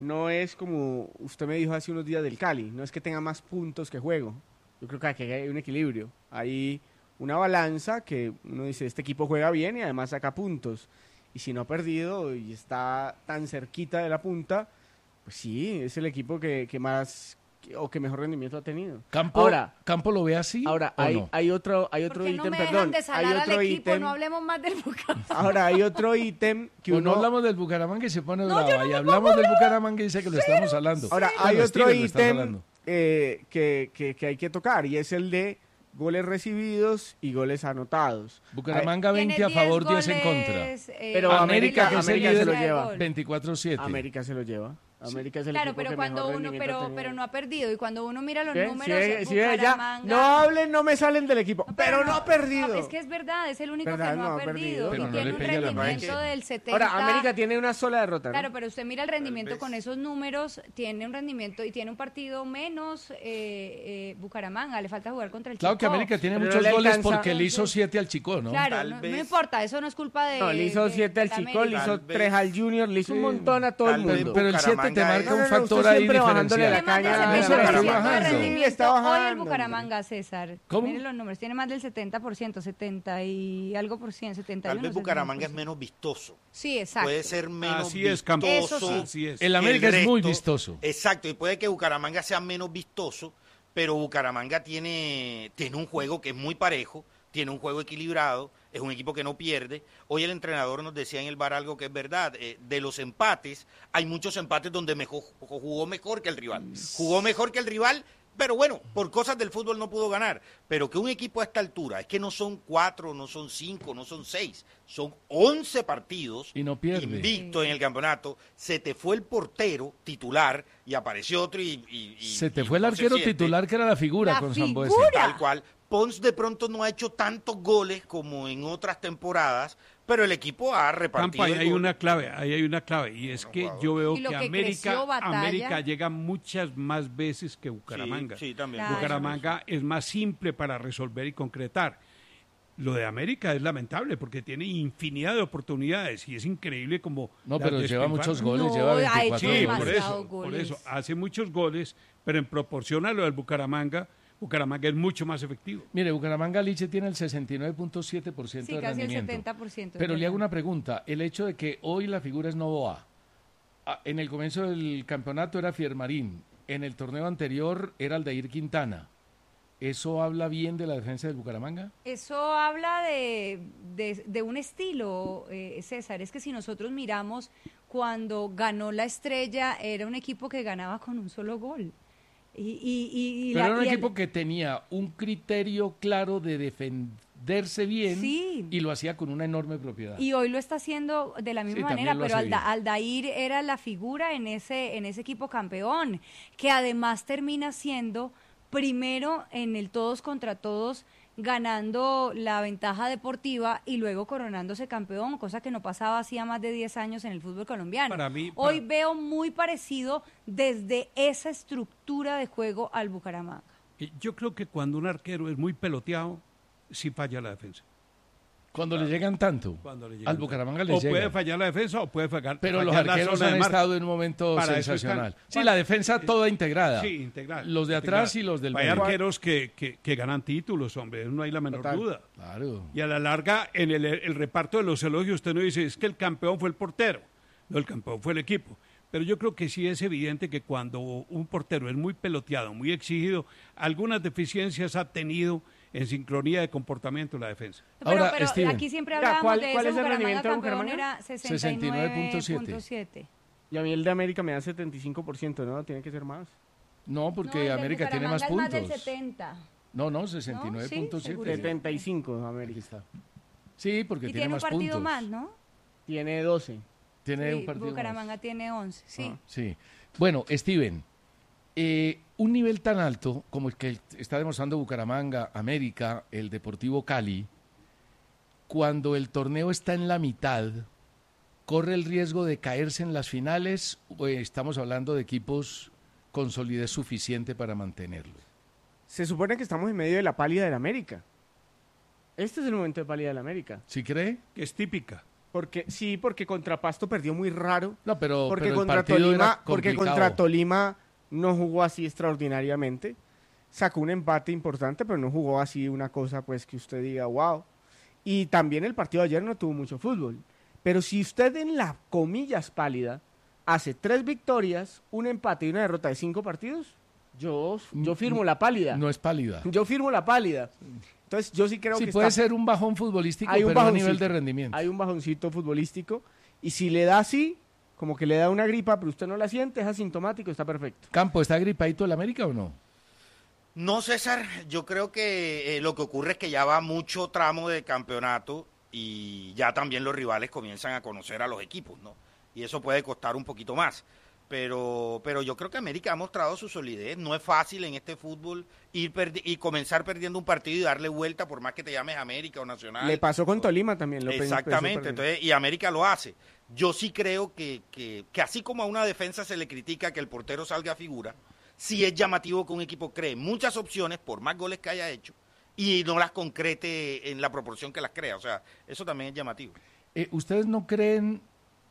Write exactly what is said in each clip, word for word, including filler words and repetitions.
no es como usted me dijo hace unos días del Cali, no es que tenga más puntos que juego. Yo creo que aquí hay un equilibrio. Hay una balanza que uno dice, este equipo juega bien y además saca puntos. Y si no ha perdido y está tan cerquita de la punta, pues sí, es el equipo que, que más que- o que mejor rendimiento ha tenido. ¿Campo, Ahora, ¿Campo lo ve así ahora o hay, no? hay otro, hay otro ¿Por qué no ítem, me dejan perdón, de hay salar al otro equipo? ítem. No hablemos más del Bucaramanga. Ahora hay otro ítem que Pues no uno. hablamos del Bucaramanga y se pone No, brava. yo no Y me hablamos pongo del brava. Bucaramanga y dice que lo estamos hablando. Ahora, Bueno, hay otro Steven, lo estás ítem hablando. eh, que, que, que hay que tocar y es el de goles recibidos y goles anotados. Bucaramanga Tiene veinte a favor, diez diez en contra. goles, eh, Pero América, América, que es el América líder, se lo lleva. veinticuatro siete. América se lo lleva. América es el Claro, equipo pero que cuando mejor uno, rendimiento ha pero, tenido. pero no ha perdido. Y cuando uno mira los ¿Qué? números, Si ve- si ve, ya, Bucaramanga... no hablen, no me salen del equipo. pero, no ha perdido. no, es que es verdad, es el único Verdad, que no, no ha ha perdido. perdido. Y Pero no tiene le un pegue a la rendimiento América. del setenta. Ahora, América tiene una sola derrota, ¿no? Claro, pero usted mira el rendimiento vez. con esos números, tiene un rendimiento y tiene un partido menos eh, eh, Bucaramanga, le falta jugar contra el Claro que Chicó. América tiene Pero no muchos le goles alcanza. porque le hizo siete al Chico, ¿no? Claro, Tal no, no vez- importa, eso no es culpa de... No, le hizo de- siete al de Chico, le América. hizo Tal vez. tres al Junior, le hizo un Sí. montón a todo el Tal vez mundo. Pero el siete te Bucaramanga marca es- un No, no, no, factor usted ahí siempre bajándole diferencial. la Tiene más caña. del Eso lo setenta por estoy ciento de bajando. rendimiento Está hoy el bajando, Bucaramanga, César. ¿Cómo? Miren los números, tiene más del setenta por ciento, setenta y algo por ciento, setenta y uno, Tal vez Bucaramanga es setenta por ciento. menos vistoso. Sí, exacto. Puede ser menos Así es, Campo. Eso vistoso. sí. Así es. El que América es muy resto. vistoso. Exacto, y puede que Bucaramanga sea menos vistoso, pero Bucaramanga tiene, tiene un juego que es muy parejo, tiene un juego equilibrado, es un equipo que no pierde. Hoy el entrenador nos decía en el bar algo que es verdad, eh, de los empates, hay muchos empates donde mejor, jugó mejor que el rival, jugó mejor que el rival, pero bueno, por cosas del fútbol no pudo ganar. Pero que un equipo a esta altura, es que no son cuatro, no son cinco, no son seis, son once partidos Y no pierde. invicto en el campeonato, se te fue el portero titular y apareció otro y... y- y- Se te y fue el no arquero siente. titular que era la figura La con Sambuesa. figura. Tal cual. Pons de pronto no ha hecho tantos goles como en otras temporadas, pero el equipo ha repartido Campo, ahí el hay gol. una clave, ahí hay una clave, y es que yo veo Y lo que que América, creció Batalla. América llega muchas más veces que Bucaramanga. Sí, sí, también. Claro. Bucaramanga es más simple para resolver y concretar. Lo de América es lamentable porque tiene infinidad de oportunidades y es increíble como... No, las pero lleva despilfarra. muchos goles, No, lleva ha hecho veinticuatro Sí, goles. por demasiados eso, por goles. eso, hace muchos goles, pero en proporción a lo del Bucaramanga, Bucaramanga es mucho más efectivo. Mire, Bucaramanga Liche tiene el sesenta y nueve punto siete por ciento Sí, de casi el rendimiento. setenta por ciento. Pero es le hago verdad. una pregunta. El hecho de que hoy la figura es Novoa, ah, en el comienzo del campeonato era Fiermarín, en el torneo anterior era Aldair Quintana. ¿Eso habla bien de la defensa del Bucaramanga? Eso habla de, de, de un estilo, eh, César. Es que si nosotros miramos, cuando ganó la Estrella, era un equipo que ganaba con un solo gol. Y, y, y, y Pero la- era un y el- equipo que tenía un criterio claro de defenderse bien Sí. y lo hacía con una enorme propiedad. Y hoy lo está haciendo de la misma Sí, manera, también lo pero hace Alda- bien. Aldair era la figura en ese, en ese equipo campeón, que además termina siendo primero en el todos contra todos, ganando la ventaja deportiva y luego coronándose campeón, cosa que no pasaba hacía más de diez años en el fútbol colombiano. Para mí- Hoy para- veo muy parecido desde esa estructura de juego al Bucaramanga. Eh, Yo creo que cuando un arquero es muy peloteado, sí falla la defensa. Cuando le llegan tanto, Cuando le llegan al tanto. Bucaramanga le O llega. puede fallar la defensa o puede fallar, Pero fallar los la arqueros zona han de marca. estado en un momento Para eso están. sensacional. Sí, Bueno, la defensa eh, toda integrada. Sí, integral. Los de atrás integral. y los del Hay medio. arqueros que, que, que ganan títulos, hombre, no hay la menor Total. duda. Claro. Y a la larga, en el, el reparto de los elogios, usted no dice, es que el campeón fue el portero. No, el campeón fue el equipo. Pero yo creo que sí es evidente que cuando un portero es muy peloteado, muy exigido, algunas deficiencias ha tenido en sincronía de comportamiento la defensa. Pero, Ahora, pero Steven. aquí siempre Mira, hablábamos ¿cuál- de cuál ese es el Bucaramanga rendimiento de campeón, Bucaramanga? era sesenta y nueve punto siete. Y a mí el de América me da setenta y cinco por ciento, ¿no? Tiene que ser más. No, porque No, el de América tiene más Bucaramanga es puntos. más del setenta. No, no, sesenta y nueve punto Sí, siete. seguro. setenta y cinco América está. Sí, porque Y tiene, tiene un más partido puntos. más, ¿no? Tiene doce. Tiene Sí, un partido Bucaramanga más. tiene once, sí. Ah. Sí. Bueno, Steven, eh, un nivel tan alto como el que está demostrando Bucaramanga, América, el Deportivo Cali, cuando el torneo está en la mitad, ¿corre el riesgo de caerse en las finales o estamos hablando de equipos con solidez suficiente para mantenerlo? Se supone que estamos en medio de la pálida del América. Este es el momento de pálida del América. ¿Sí cree? Que es típica. Porque, sí, porque contra Pasto perdió muy raro. No, pero, porque pero el contra partido Tolima, era porque complicado. contra Tolima no jugó así extraordinariamente. Sacó un empate importante, pero no jugó así una cosa pues que usted diga, wow. Y también el partido de ayer no tuvo mucho fútbol. Pero si usted en la comillas pálida hace tres victorias, un empate y una derrota de cinco partidos, yo, yo firmo la pálida. No es pálida. Yo firmo la pálida. Entonces yo sí creo Sí, que puede está- ser un bajón futbolístico, hay un pero a bajoncito. nivel de rendimiento. hay un bajoncito futbolístico. Y si le da así, como que le da una gripa, pero usted no la siente, es asintomático, está perfecto. Campo, ¿está gripadito el América o no? No, César, yo creo que eh, lo que ocurre es que ya va mucho tramo de campeonato y ya también los rivales comienzan a conocer a los equipos, ¿no? Y eso puede costar un poquito más. Pero, pero yo creo que América ha mostrado su solidez. No es fácil en este fútbol ir perdi- y comenzar perdiendo un partido y darle vuelta por más que te llames América o Nacional. Le pasó con Tolima también. Lo pe- Exactamente, pensó perder. entonces, y América lo hace. Yo sí creo que, que, que así como a una defensa se le critica que el portero salga a figura, sí es llamativo que un equipo cree muchas opciones, por más goles que haya hecho, y no las concrete en la proporción que las crea. O sea, eso también es llamativo. Eh, ¿Ustedes no creen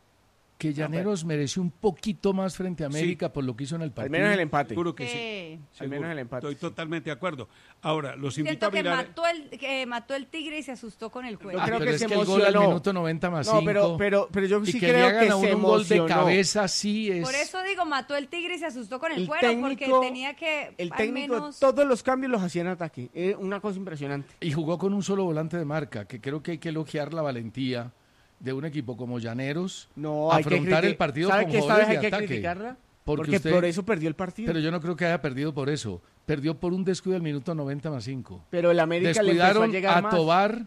que Llaneros mereció un poquito más frente a América por lo que hizo en el Al partido? menos el empate. Seguro que sí. Eh, Al menos el empate, Estoy sí. totalmente de acuerdo. Ahora, los invito Siento a que mirar. mató el, que mató el tigre y se asustó con el juego. Yo Ah, creo pero que es se que el gol al emocionó. minuto noventa más No, cinco. pero, pero, pero yo y sí que le creo hagan que a se uno un gol de emocionó. cabeza, sí es... Por eso digo, mató el tigre y se asustó con el, El juego, técnico, porque tenía que el al técnico menos... todos los cambios los hacía en ataque. Es una cosa impresionante. Y jugó con un solo volante de marca, que creo que hay que elogiar la valentía de un equipo como Llaneros, No, hay que afrontar criti- el partido ¿Sabe con que esta jugadores vez hay de que ataque. criticarla? Porque Porque, usted- por eso perdió el partido. Pero yo no creo que haya perdido por eso. Perdió por un descuido al minuto noventa más cinco. Pero el América le empezó a Descuidaron llegar a más. Tobar,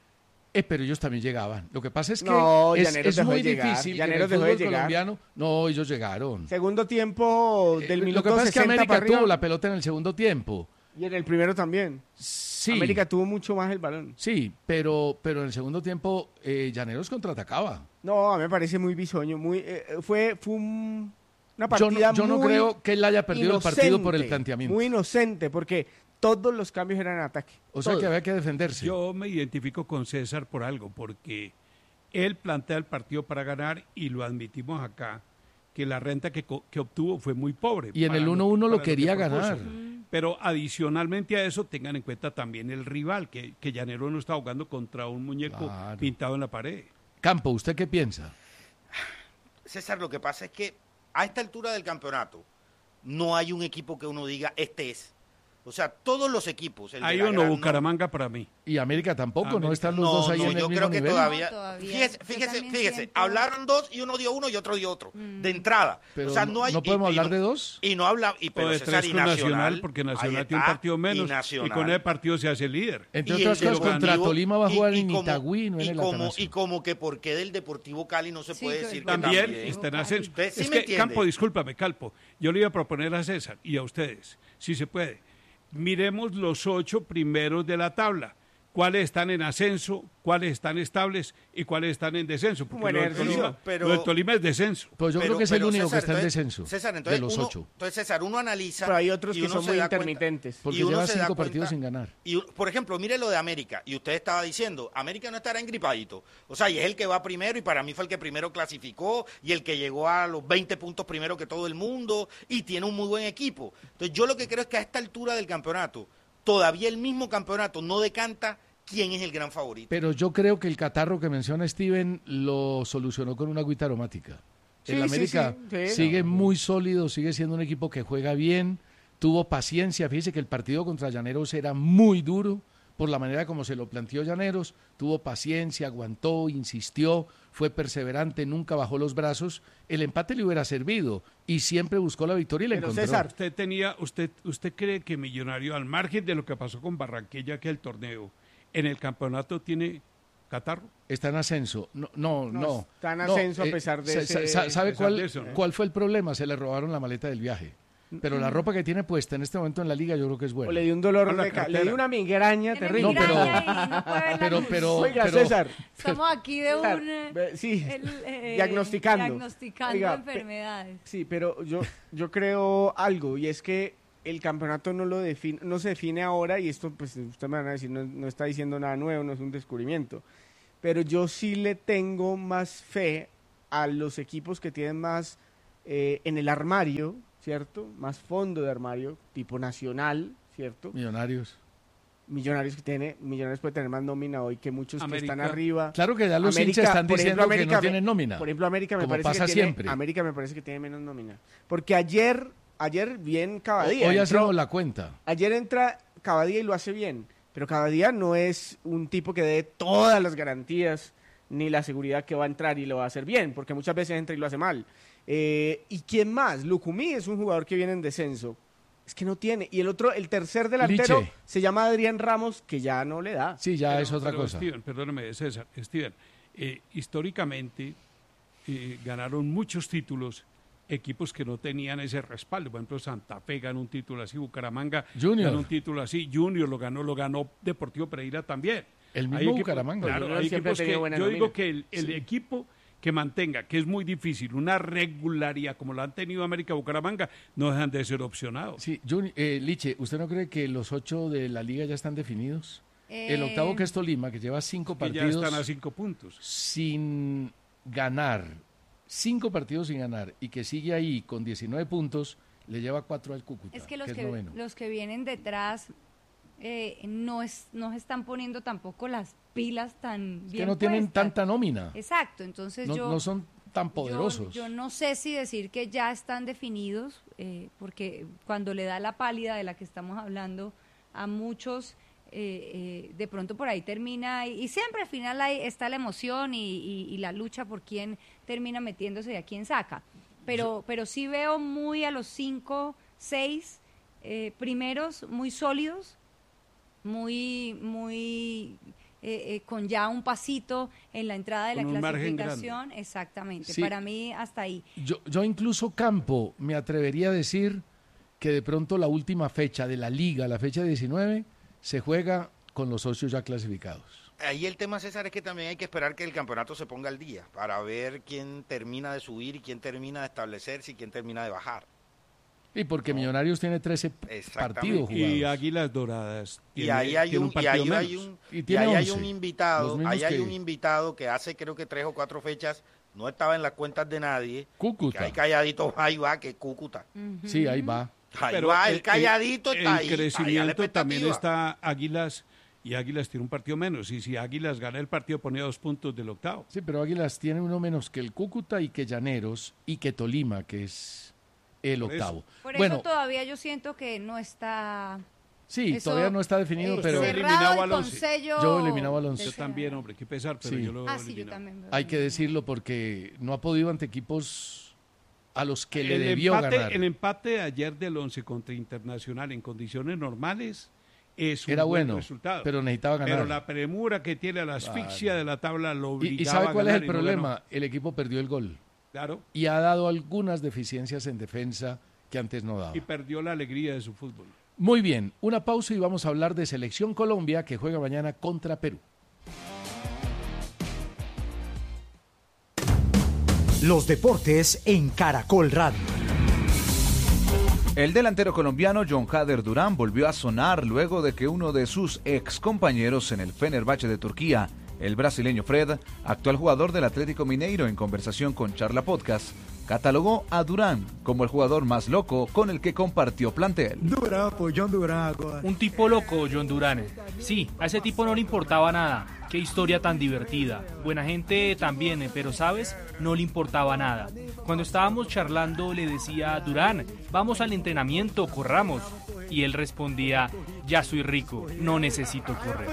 eh, pero ellos también llegaban. Lo que pasa es que No, es, Llaneros es dejó muy de llegar. difícil que en Llaneros el dejó de fútbol llegar. colombiano... No, ellos llegaron. Segundo tiempo del Eh, minuto Lo que pasa es que sesenta América para arriba, tuvo la pelota en el segundo tiempo. y en el primero también. Sí, América tuvo mucho más el balón. sí, pero, pero en el segundo tiempo eh, Llaneros contraatacaba. No, a mí me parece muy bisoño. Muy, eh, fue fue un- una Yo partida no, yo no muy creo que él haya perdido el partido por el inocente, planteamiento. Muy inocente, porque todos los cambios eran en ataque. O sea Todos. que había que defenderse. Yo me identifico con César por algo, porque él plantea el partido para ganar y lo admitimos acá, que la renta que, co- que obtuvo fue muy pobre. Y en para el lo- uno uno lo para que quería propuso. ganar. Pero adicionalmente a eso tengan en cuenta también el rival, que, que Llanero no está jugando contra un muñeco Claro. pintado en la pared. Campo, ¿usted qué piensa? César, lo que pasa es que a esta altura del campeonato no hay un equipo que uno diga, este es. O sea, todos los equipos. el de Hay la uno, gran- Bucaramanga para mí. Y América tampoco, ¿no? América. Están los No, dos ahí no, en el yo mismo creo que nivel. todavía. No, todavía. Fíjese, Yo fíjese, también fíjese. siento- Hablaron dos y uno dio uno y otro dio otro. Mm. De entrada. Pero o sea, no- no hay. no podemos y- y hablar de dos. Y no habla. Y, pero o de César, tres y con Nacional, Nacional, porque ahí Nacional tiene un está, partido menos. Y, Nacional. con ese partido se hace líder. Entre Y otras el cosas, contra Deportivo- Tolima va a jugar y- y en como- Itagüí, no en y el como, Atanasio. y como que por qué del Deportivo Cali no se Sí, puede que decir que También, también. está en ascenso. Usted sí es me que, entiende. Campo, discúlpame, Calpo. Yo le iba a proponer a César y a ustedes, si se puede. Miremos los ocho primeros de la tabla. ¿Cuáles están en ascenso? ¿Cuáles están estables? ¿Y cuáles están en descenso? Porque Buen lo del, ejercicio, Tolima, pero- lo del Tolima es descenso. Pues yo Pero- creo que es el pero, único César, que está en entonces- descenso. César, de entonces los uno- ocho. Entonces, César, uno analiza. Pero hay otros y que uno son se muy da cuenta- intermitentes. Porque y uno lleva se da cinco cuenta- partidos sin ganar. Y, u- por ejemplo, mire lo de América. Y usted estaba diciendo, América no estará engripadito. O sea, y es el que va primero y para mí fue el que primero clasificó y el que llegó a los veinte puntos primero que todo el mundo y tiene un muy buen equipo. Entonces, yo lo que creo es que a esta altura del campeonato, todavía el mismo campeonato no decanta quién es el gran favorito. Pero yo creo que el catarro que menciona Steven lo solucionó con una agüita aromática. Sí, el sí, América sí, sí. sigue muy sólido, sigue siendo un equipo que juega bien, tuvo paciencia. Fíjese que el partido contra Llaneros era muy duro por la manera como se lo planteó Llaneros. Tuvo paciencia, aguantó, insistió, fue perseverante, nunca bajó los brazos. El empate le hubiera servido y siempre buscó la victoria y la Pero, encontró. César, Usted tenía, usted, usted cree que Millonario, al margen de lo que pasó con Barranquilla, que el torneo, en el campeonato tiene catarro. Está en ascenso. No, no, No, no. está en No, ascenso a eh, pesar de sa- ese- sa- ¿Sabe a pesar cuál, de eso, ¿no? cuál fue el problema? Se le robaron la maleta del viaje. Pero la ropa que tiene puesta en este momento en la liga yo creo que es buena. o le dio un dolor A la de ca- le cartera. dio una migraña Tiene terrible. No, pero- migraña y no puede ver la pero, luz. pero, Oiga, pero- César, Estamos aquí de César, un... eh, ve- sí, el, eh, diagnosticando. Diagnosticando Oiga, pe- enfermedades. sí, pero yo, yo creo algo, y es que el campeonato no lo define, no se define ahora, y esto pues usted me van a decir, no, no está diciendo nada nuevo, no es un descubrimiento, pero yo sí le tengo más fe a los equipos que tienen más eh, en el armario, ¿cierto? Más fondo de armario, tipo Nacional, ¿cierto? Millonarios. Millonarios que tiene, Millonarios puede tener más nómina hoy que muchos América. que están arriba. Claro que ya los América, hinchas están por diciendo ejemplo, que América no me- tienen nómina. Por ejemplo, América me como parece pasa que tiene, siempre. América me parece que tiene menos nómina. Porque ayer, ayer bien Cavadía. Hoy entró- hacemos la cuenta. Ayer entra Cavadía y lo hace bien, pero Cavadía no es un tipo que dé todas las garantías ni la seguridad que va a entrar y lo va a hacer bien, porque muchas veces entra y lo hace mal. Eh, ¿Y quién más? Lucumí es un jugador que viene en descenso. Es que no tiene. Y el otro, el tercer delantero, Liche. se llama Adrián Ramos, que ya no le da. Sí, ya Pero- es otra pero, cosa. Steven, perdóname, César, Steven, eh, históricamente eh, ganaron muchos títulos equipos que no tenían ese respaldo. Por ejemplo, Santa Fe ganó un título así, Bucaramanga Junior. ganó un título así, Junior lo ganó, lo ganó Deportivo Pereira también. El mismo Hay equipos- Bucaramanga. Claro, Junior hay siempre ha equipos tenido que, buena yo nómina. digo que el, el equipo que mantenga, que es muy difícil, una regularidad como la han tenido América Bucaramanga, no dejan de ser opcionados. Sí, Juni- eh, Liche, ¿usted no cree que los ocho de la liga ya están definidos? El Eh, octavo, que es Tolima, que lleva cinco Que ya partidos están a cinco puntos. sin ganar, cinco partidos sin ganar, y que sigue ahí con diecinueve puntos, le lleva cuatro al Cúcuta, Es que los es que, noveno. los que vienen detrás eh, no, es, no se están poniendo tampoco las pilas tan Es bien que no tienen puestas. tanta nómina, Exacto, entonces no, yo... no son tan yo- poderosos. Yo, no sé si decir que ya están definidos, eh, porque cuando le da la pálida de la que estamos hablando a muchos, eh, eh, de pronto por ahí termina, y, y siempre al final hay, está la emoción y, y- y la lucha por quién termina metiéndose y a quién saca. Pero, pero sí veo muy a los cinco, seis eh, primeros muy sólidos, muy, muy eh, eh, con ya un pasito en la entrada de Con la un margen clasificación. Exactamente. Sí. Para mí hasta ahí. Yo, yo incluso Campo me atrevería a decir que de pronto la última fecha de la liga, la fecha diecinueve, se juega con los socios ya clasificados. Ahí el tema, César, es que también hay que esperar que el campeonato se ponga al día para ver quién termina de subir y quién termina de establecerse y quién termina de bajar. Y porque Millonarios tiene trece Exactamente. partidos jugados. Y Águilas Doradas. Y tiene- ahí hay tiene un, y partido ahí hay menos. un, Y y tiene ahí hay once, un invitado, los mismos ahí hay que- un invitado que hace creo que tres o cuatro fechas no estaba en las cuentas de nadie. Que Cúcuta. ahí calladito ahí va, que es Cúcuta. Sí, ahí va. Ahí Pero va, el- el calladito el, está ahí. el ahí a la crecimiento también expectativa. está Águilas, y Águilas tiene un partido menos. Y si Águilas gana el partido, ponía dos puntos del octavo. Sí, pero Águilas tiene uno menos que el Cúcuta y que Llaneros y que Tolima, que es el Por eso. octavo. Por bueno, eso todavía yo siento que no está sí, eso, todavía no está definido, eh, pero Yo cerrado eliminaba y al con once. sello Yo eliminaba al de once. Yo ser- también, hombre, qué pesar, pero Sí. yo lo Ah, sí, yo eliminaba. también. hay que decirlo porque no ha podido ante equipos a los que le el debió empate, ganar. El empate de ayer del once contra Internacional en condiciones normales es un Era buen bueno, resultado. pero necesitaba ganar. Pero la premura que tiene, la asfixia de la tabla lo ¿Y, obligaba y sabe a cuál es ganar el y no problema? ganó. El equipo perdió el gol Claro, y ha dado algunas deficiencias en defensa que antes no daba. y perdió la alegría de su fútbol. Muy bien, una pausa y vamos a hablar de Selección Colombia que juega mañana contra Perú. Los deportes en Caracol Radio. El delantero colombiano John Hader Durán volvió a sonar luego de que uno de sus ex compañeros en el Fenerbahce de Turquía, el brasileño Fred, actual jugador del Atlético Mineiro, en conversación con Charla Podcast, catalogó a Durán como el jugador más loco con el que compartió plantel. Durán, pues John Durán agora. Un tipo loco, John Durán. Sí, a ese tipo no le importaba nada. Qué historia tan divertida. Buena gente también, eh, pero sabes, no le importaba nada. Cuando estábamos charlando le decía, Durán, vamos al entrenamiento, corramos. Y él respondía, ya soy rico, no necesito correr.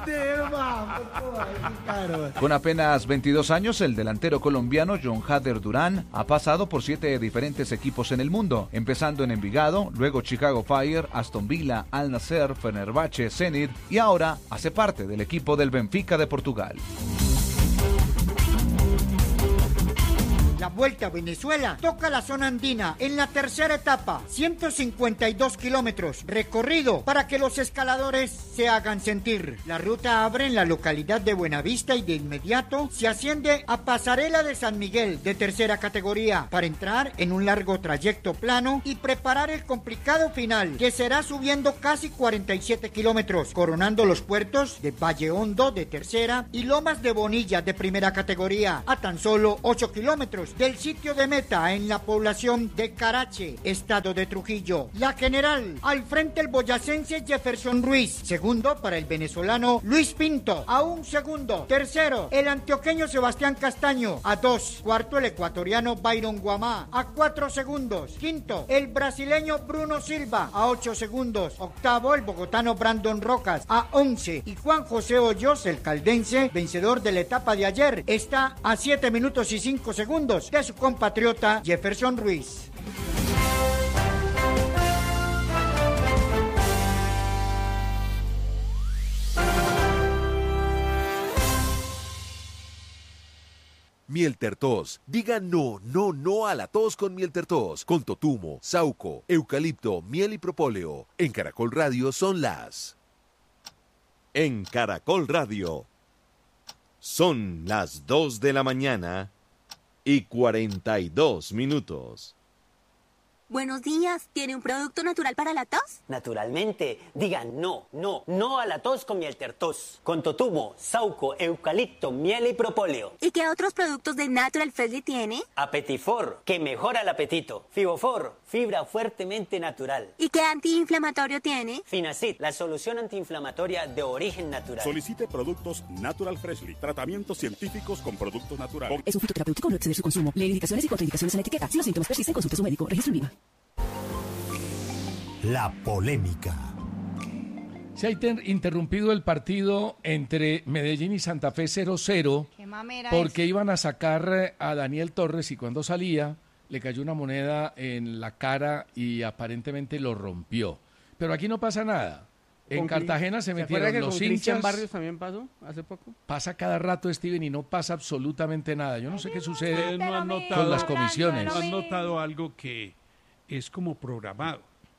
Con apenas veintidós años, el delantero colombiano John Hader Durán ha pasado por siete diferentes equipos en el mundo, empezando en Envigado, luego Chicago Fire, Aston Villa, Al Nassr, Fenerbahce, Zenit y ahora hace parte del equipo del Benfica de Portugal. La Vuelta a Venezuela toca la zona andina en la tercera etapa, ciento cincuenta y dos kilómetros, recorrido para que los escaladores se hagan sentir. La ruta abre en la localidad de Buenavista y de inmediato se asciende a Pasarela de San Miguel de tercera categoría para entrar en un largo trayecto plano y preparar el complicado final, que será subiendo casi cuarenta y siete kilómetros, coronando los puertos de Valle Hondo de tercera y Lomas de Bonilla de primera categoría, a tan solo ocho kilómetros del sitio de meta en la población de Carache, estado de Trujillo. La general, al frente el boyacense Jefferson Ruiz, segundo para el venezolano Luis Pinto, a un segundo, tercero el antioqueño Sebastián Castaño, a dos, cuarto el ecuatoriano Byron Guamá, a cuatro segundos, quinto el brasileño Bruno Silva, a ocho segundos, octavo el bogotano Brandon Rocas, a once, y Juan José Hoyos, el caldense, vencedor de la etapa de ayer, está a siete minutos y cinco segundos de su compatriota Jefferson Ruiz. Miel Tertos. Diga no, no, no a la tos con Miel Tertos. Con totumo, sauco, eucalipto, miel y propóleo. En Caracol Radio son las... En Caracol Radio son las dos de la mañana y cuarenta y dos minutos. Buenos días, ¿tiene un producto natural para la tos? Naturalmente, digan no, no, no a la tos con Miel Tertos. Con totumo, sauco, eucalipto, miel y propóleo. ¿Y qué otros productos de Natural Freshly tiene? Apetifor, que mejora el apetito. Fibofor, fibra fuertemente natural. ¿Y qué antiinflamatorio tiene? Finacid, la solución antiinflamatoria de origen natural. Solicite productos Natural Freshly, tratamientos científicos con productos naturales. Es un fitoterapéutico, no exceder su consumo. Lee indicaciones y contraindicaciones en la etiqueta. Si los síntomas persisten, consulte a su médico. Registro en Viva. La polémica. Se ha inter interrumpido el partido entre Medellín y Santa Fe cero cero porque es. iban a sacar a Daniel Torres y cuando salía le cayó una moneda en la cara y aparentemente lo rompió. Pero aquí no pasa nada. En Cartagena se metieron que los con hinchas. Cristian Barrios también pasó hace poco. Pasa cada rato, Steven, y no pasa absolutamente nada. Yo no sé qué sucede no han notado, con las comisiones. ¿No han notado algo que es como programado?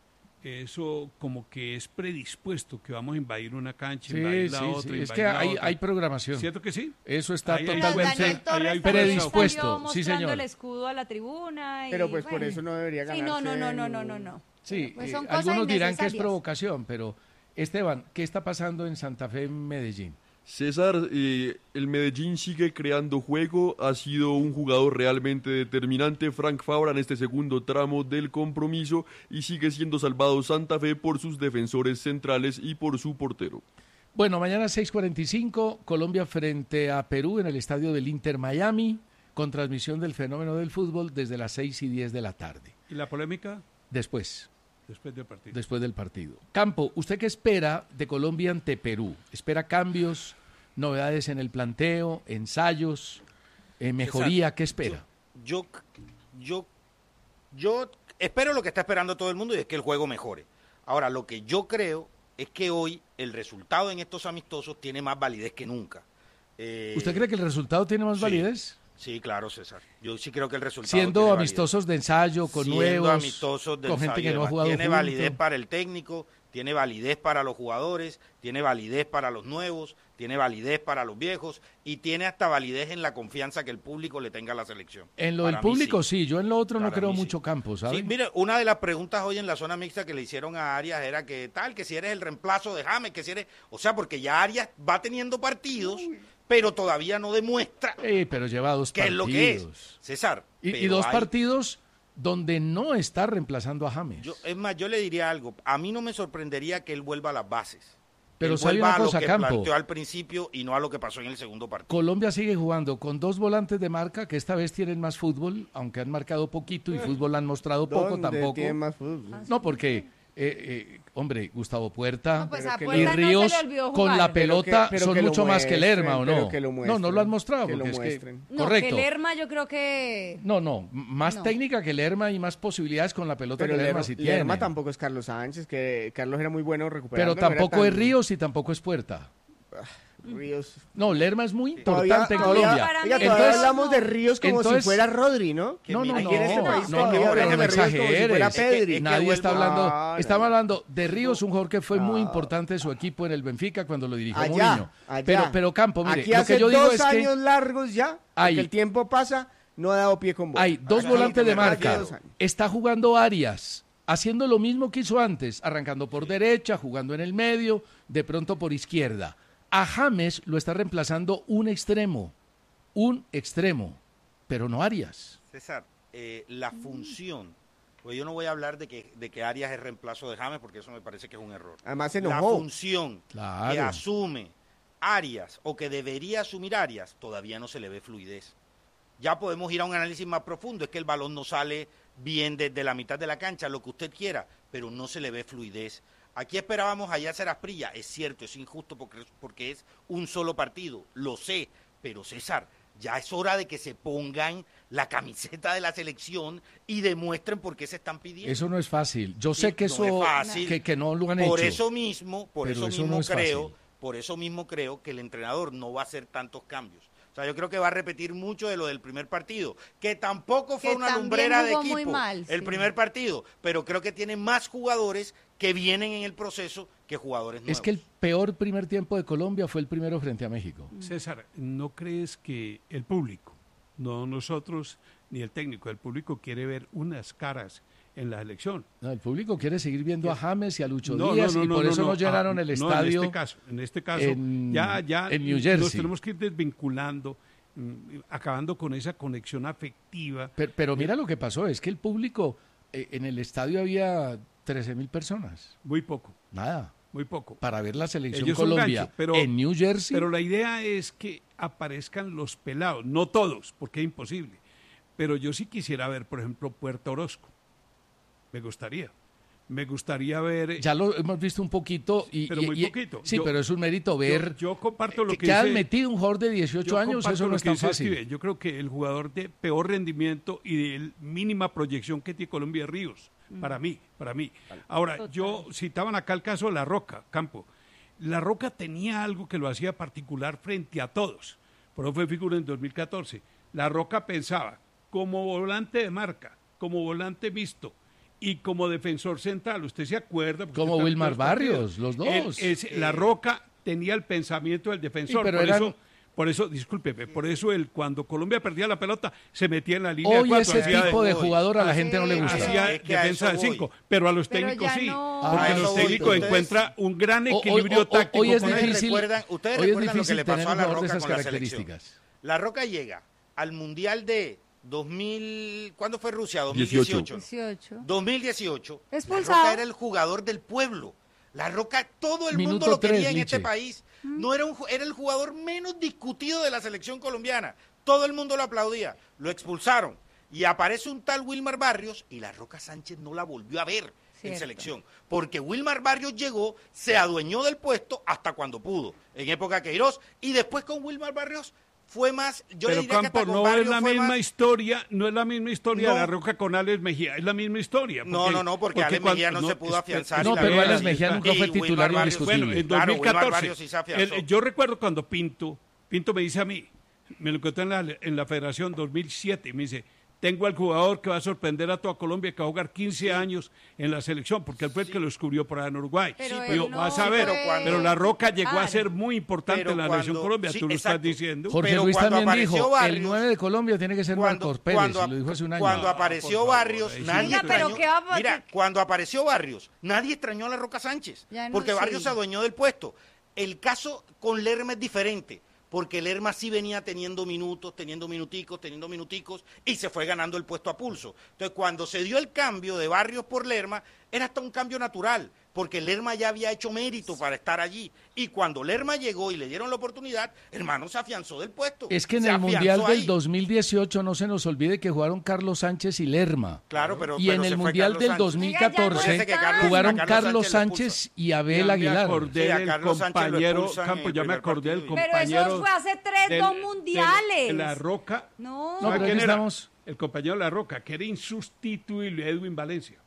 Eso como que es predispuesto, que vamos a invadir una cancha, sí, invadir la sí, otra, sí. Es que hay, hay programación. ¿Cierto que sí? Eso está ahí totalmente hay predispuesto. Sí, señor. el escudo a la tribuna. Y, pero pues bueno. por eso no debería ganarse. Sí, no, no, no, no, no, no, no. Sí, pues eh, algunos dirán que es provocación, pero Esteban, ¿qué está pasando en Santa Fe, en Medellín? César, eh, el Medellín sigue creando juego, ha sido un jugador realmente determinante, Frank Fabra, en este segundo tramo del compromiso, y sigue siendo salvado Santa Fe por sus defensores centrales y por su portero. Bueno, mañana seis cuarenta y cinco, Colombia frente a Perú en el estadio del Inter Miami, con transmisión del fenómeno del fútbol desde las seis y diez de la tarde. ¿Y la polémica? Después. Después del partido. Después del partido. Campo, ¿usted qué espera de Colombia ante Perú? ¿Espera cambios, novedades en el planteo, ensayos, eh, mejoría? ¿Qué espera? Yo, yo, yo espero lo que está esperando todo el mundo y es que el juego mejore. Ahora, lo que yo creo es que hoy el resultado en estos amistosos tiene más validez que nunca. Eh, ¿Usted cree que el resultado tiene más sí. validez? Sí, claro, César. Yo sí creo que el resultado siendo tiene amistosos validez. de ensayo, con siendo nuevos, amistosos de con ensayo, gente que no ha jugado tiene junto. validez para el técnico, tiene validez para los jugadores, tiene validez para los nuevos, tiene validez para los viejos y tiene hasta validez en la confianza que el público le tenga a la selección. En lo para del público sí. sí, yo en lo otro para no creo sí. mucho campo, ¿sabes? Sí, mire, una de las preguntas hoy en la zona mixta que le hicieron a Arias era que tal, que si eres el reemplazo de James, que si eres, o sea, porque ya Arias va teniendo partidos, Uy. pero todavía no demuestra eh, pero lleva dos qué partidos. es lo que es, César. Y, y dos hay... partidos donde no está reemplazando a James. Yo, es más, yo le diría algo, a mí no me sorprendería que él vuelva a las bases. Pero sabe una cosa, a lo que Campo. planteó al principio y no a lo que pasó en el segundo partido. Colombia sigue jugando con dos volantes de marca que esta vez tienen más fútbol, aunque han marcado poquito y fútbol han mostrado poco tampoco. Tienen más fútbol? No, porque eh, eh, hombre, Gustavo Puerta, no, pues y Ríos no con la pelota pero que, pero son mucho más que Lerma, ¿o no? No, no lo han mostrado. Que porque lo es que, no, correcto. que Lerma yo creo que... No, no, más no. técnica que Lerma y más posibilidades con la pelota pero que Lerma, Lerma sí tiene. Lerma tampoco es Carlos Sánchez, que Carlos era muy bueno recuperando. Pero tampoco no es tan... Ríos y tampoco es Puerta. Ríos. No, Lerma es muy Todavía- importante en todavía- Colombia. oiga, todavía hablamos de Ríos como si fuera Rodri, ¿no? No, no, Aquí no, en este país no, todavía no, hablamos pero no de Ríos como si fuera exageres. Pedri. Nadie está hablando, Ah, estamos no. hablando de Ríos, un jugador que fue muy importante de su equipo en el Benfica cuando lo dirigió Allá, Mourinho. allá. Pero, pero Campo, mire, Aquí lo hace que yo digo dos es que años largos ya, Hay- porque el tiempo pasa, no ha dado pie con bola. hay dos Aquí, volantes de verdad, marca. dos años. Está jugando Arias, haciendo lo mismo que hizo antes, arrancando por derecha, jugando en el medio, de pronto por izquierda. A James lo está reemplazando un extremo, un extremo, pero no Arias. César, eh, la función, pues yo no voy a hablar de que, de que Arias es reemplazo de James, porque eso me parece que es un error. Además se La enojó. función Claro. que asume Arias, o que debería asumir Arias, todavía no se le ve fluidez. Ya podemos ir a un análisis más profundo, es que el balón no sale bien desde la mitad de la cancha, lo que usted quiera, pero no se le ve fluidez. Aquí esperábamos a Yasser Asprilla, es cierto, es injusto porque, porque es un solo partido, lo sé, pero César, ya es hora de que se pongan la camiseta de la selección y demuestren por qué se están pidiendo. Eso no es fácil. Yo Sí, sé que no eso, es fácil. que, que no lo han Por hecho. eso mismo, por pero eso eso mismo no es creo, fácil. por eso mismo creo que el entrenador no va a hacer tantos cambios. O sea, yo creo que va a repetir mucho de lo del primer partido, que tampoco fue Que una también lumbrera de jugó equipo muy mal, el sí. primer partido, pero creo que tiene más jugadores que vienen en el proceso que jugadores nuevos. Es que el peor primer tiempo de Colombia fue el primero frente a México. César, ¿no crees que el público, no nosotros ni el técnico, el público quiere ver unas caras en la elección? No, el público quiere seguir viendo a James y a Lucho No, Díaz no, no, y por no, eso no, no, llenaron ah, el no, estadio. en este caso, en este caso en- ya, ya en New nos Jersey. tenemos que ir desvinculando, mm, acabando con esa conexión afectiva. Pero, pero mira lo que pasó, es que el público, eh, en el estadio había trece mil personas. Muy poco. Nada. Muy poco. Para ver la selección Ellos son Colombia gancho, pero- en New Jersey. Pero la idea es que aparezcan los pelados, no todos, porque es imposible. Pero yo sí quisiera ver, por ejemplo, Puerto Orozco. Me gustaría. Me gustaría ver... Ya lo hemos visto un poquito. Y, Pero y- muy y- poquito. Sí, Yo- pero es un mérito ver Yo, yo comparto lo que, que, que han dice- metido un jugador de dieciocho yo años, comparto eso no lo es que tan dice fácil. Steve. Yo creo que el jugador de peor rendimiento y de mínima proyección que tiene Colombia es Ríos, Mm. para mí, para mí. Ahora, yo citaban acá el caso de La Roca, Campo. La Roca tenía algo que lo hacía particular frente a todos. Por eso fue figura en dos mil catorce. La Roca pensaba como volante de marca, como volante mixto y como defensor central. ¿Usted se acuerda? Porque Como usted está en Wilmar todos los partidos. Barrios, los dos. Él es- la Roca tenía el pensamiento del defensor. Sí, pero por eran- eso, por eso, discúlpeme, por eso él, cuando Colombia perdía la pelota, se metía en la línea Hoy de cuatro. ese hacía tipo de jugador a la gente no le gusta. Hacía Es que a defensa de eso voy. cinco, pero a los Pero técnicos ya sí. no. Porque Ah, los eso voy. técnicos Ustedes- encuentran un gran Hoy- hoy- equilibrio hoy- táctico. hoy es con él. Ustedes difícil- recuerdan, ustedes hoy es recuerdan lo que difícil le pasó tener a un La jugador de Roca esas con la selección. características. La Roca llega al Mundial de dos mil, ¿cuándo fue Rusia? dos mil dieciocho. dieciocho. dos mil dieciocho. La Expulsado. Roca era el jugador del pueblo. La Roca, todo el mundo Minuto lo quería tres, en este Liche. país. No era, un, ju- era el jugador menos discutido de la selección colombiana. Todo el mundo lo aplaudía. Lo expulsaron. Y aparece un tal Wilmar Barrios y la Roca Sánchez no la volvió a ver en Cierto. selección. Porque Wilmar Barrios llegó, se adueñó del puesto hasta cuando pudo, en época Queiroz. Y después con Wilmar Barrios fue más, yo le Pero diría que Campo, hasta con no Barrios es la fue misma más- historia, no es la misma historia No. de La Roca con Alex Mejía, es la misma historia. No, porque- no, no, porque Alex cuando- Mejía no se pudo es- afianzar No, y la pero verdad, Alex Mejía nunca y fue Wilmar titular Barrios- indiscutible. Bueno, en Claro, Wilmar dos mil catorce, Barrios sí se afianzó. el- yo recuerdo cuando Pinto, Pinto me dice a mí, me lo encontré en la, en la Federación dos mil siete, y me dice, tengo al jugador que va a sorprender a toda Colombia, que va a jugar quince años en la selección, porque él fue el que lo descubrió por allá en Uruguay. Pero Digo, él no vas a ver, fue- pero, pero La Roca llegó Claro. a ser muy importante Pero en la cuando- selección Colombia, sí, tú lo estás exacto. diciendo. Jorge Pero Luis cuando también apareció dijo, Barrios- el nueve de Colombia tiene que ser cuando, Marcos Pérez, cuando, y lo dijo hace un año. cuando No, apareció por favor, Barrios, ahí sí. nadie Oiga, pero extrañó. ¿qué va a- Mira, qué- cuando apareció Barrios, nadie extrañó a la Roca Sánchez, Ya no, porque Barrios sí. se adueñó del puesto. El caso con Lerma es diferente, porque Lerma sí venía teniendo minutos, teniendo minuticos, teniendo minuticos, y se fue ganando el puesto a pulso. Entonces, cuando se dio el cambio de Barrios por Lerma, era hasta un cambio natural, porque Lerma ya había hecho mérito para estar allí. Y cuando Lerma llegó y le dieron la oportunidad, hermano, se afianzó del puesto. Es que en Se el afianzó Mundial ahí. del dos mil dieciocho no se nos olvide que jugaron Carlos Sánchez y Lerma. Claro, pero, Y pero en se el fue Mundial Carlos del Sánchez. dos mil Oiga, ya no catorce Parece que Carlos- jugaron a Carlos Carlos Sánchez lo Sánchez y Abel Ya me Aguilar. acordé Sí, a del Carlos Sánchez lo compañero, expulsan en Campo, el ya me primer acordé del partido. Pero compañero. eso fue hace tres, del- dos del- mundiales. de La Roca. No. No, ¿Sabe pero quién aquí era? estamos. El compañero de La Roca, que era insustituible, Edwin Valencia.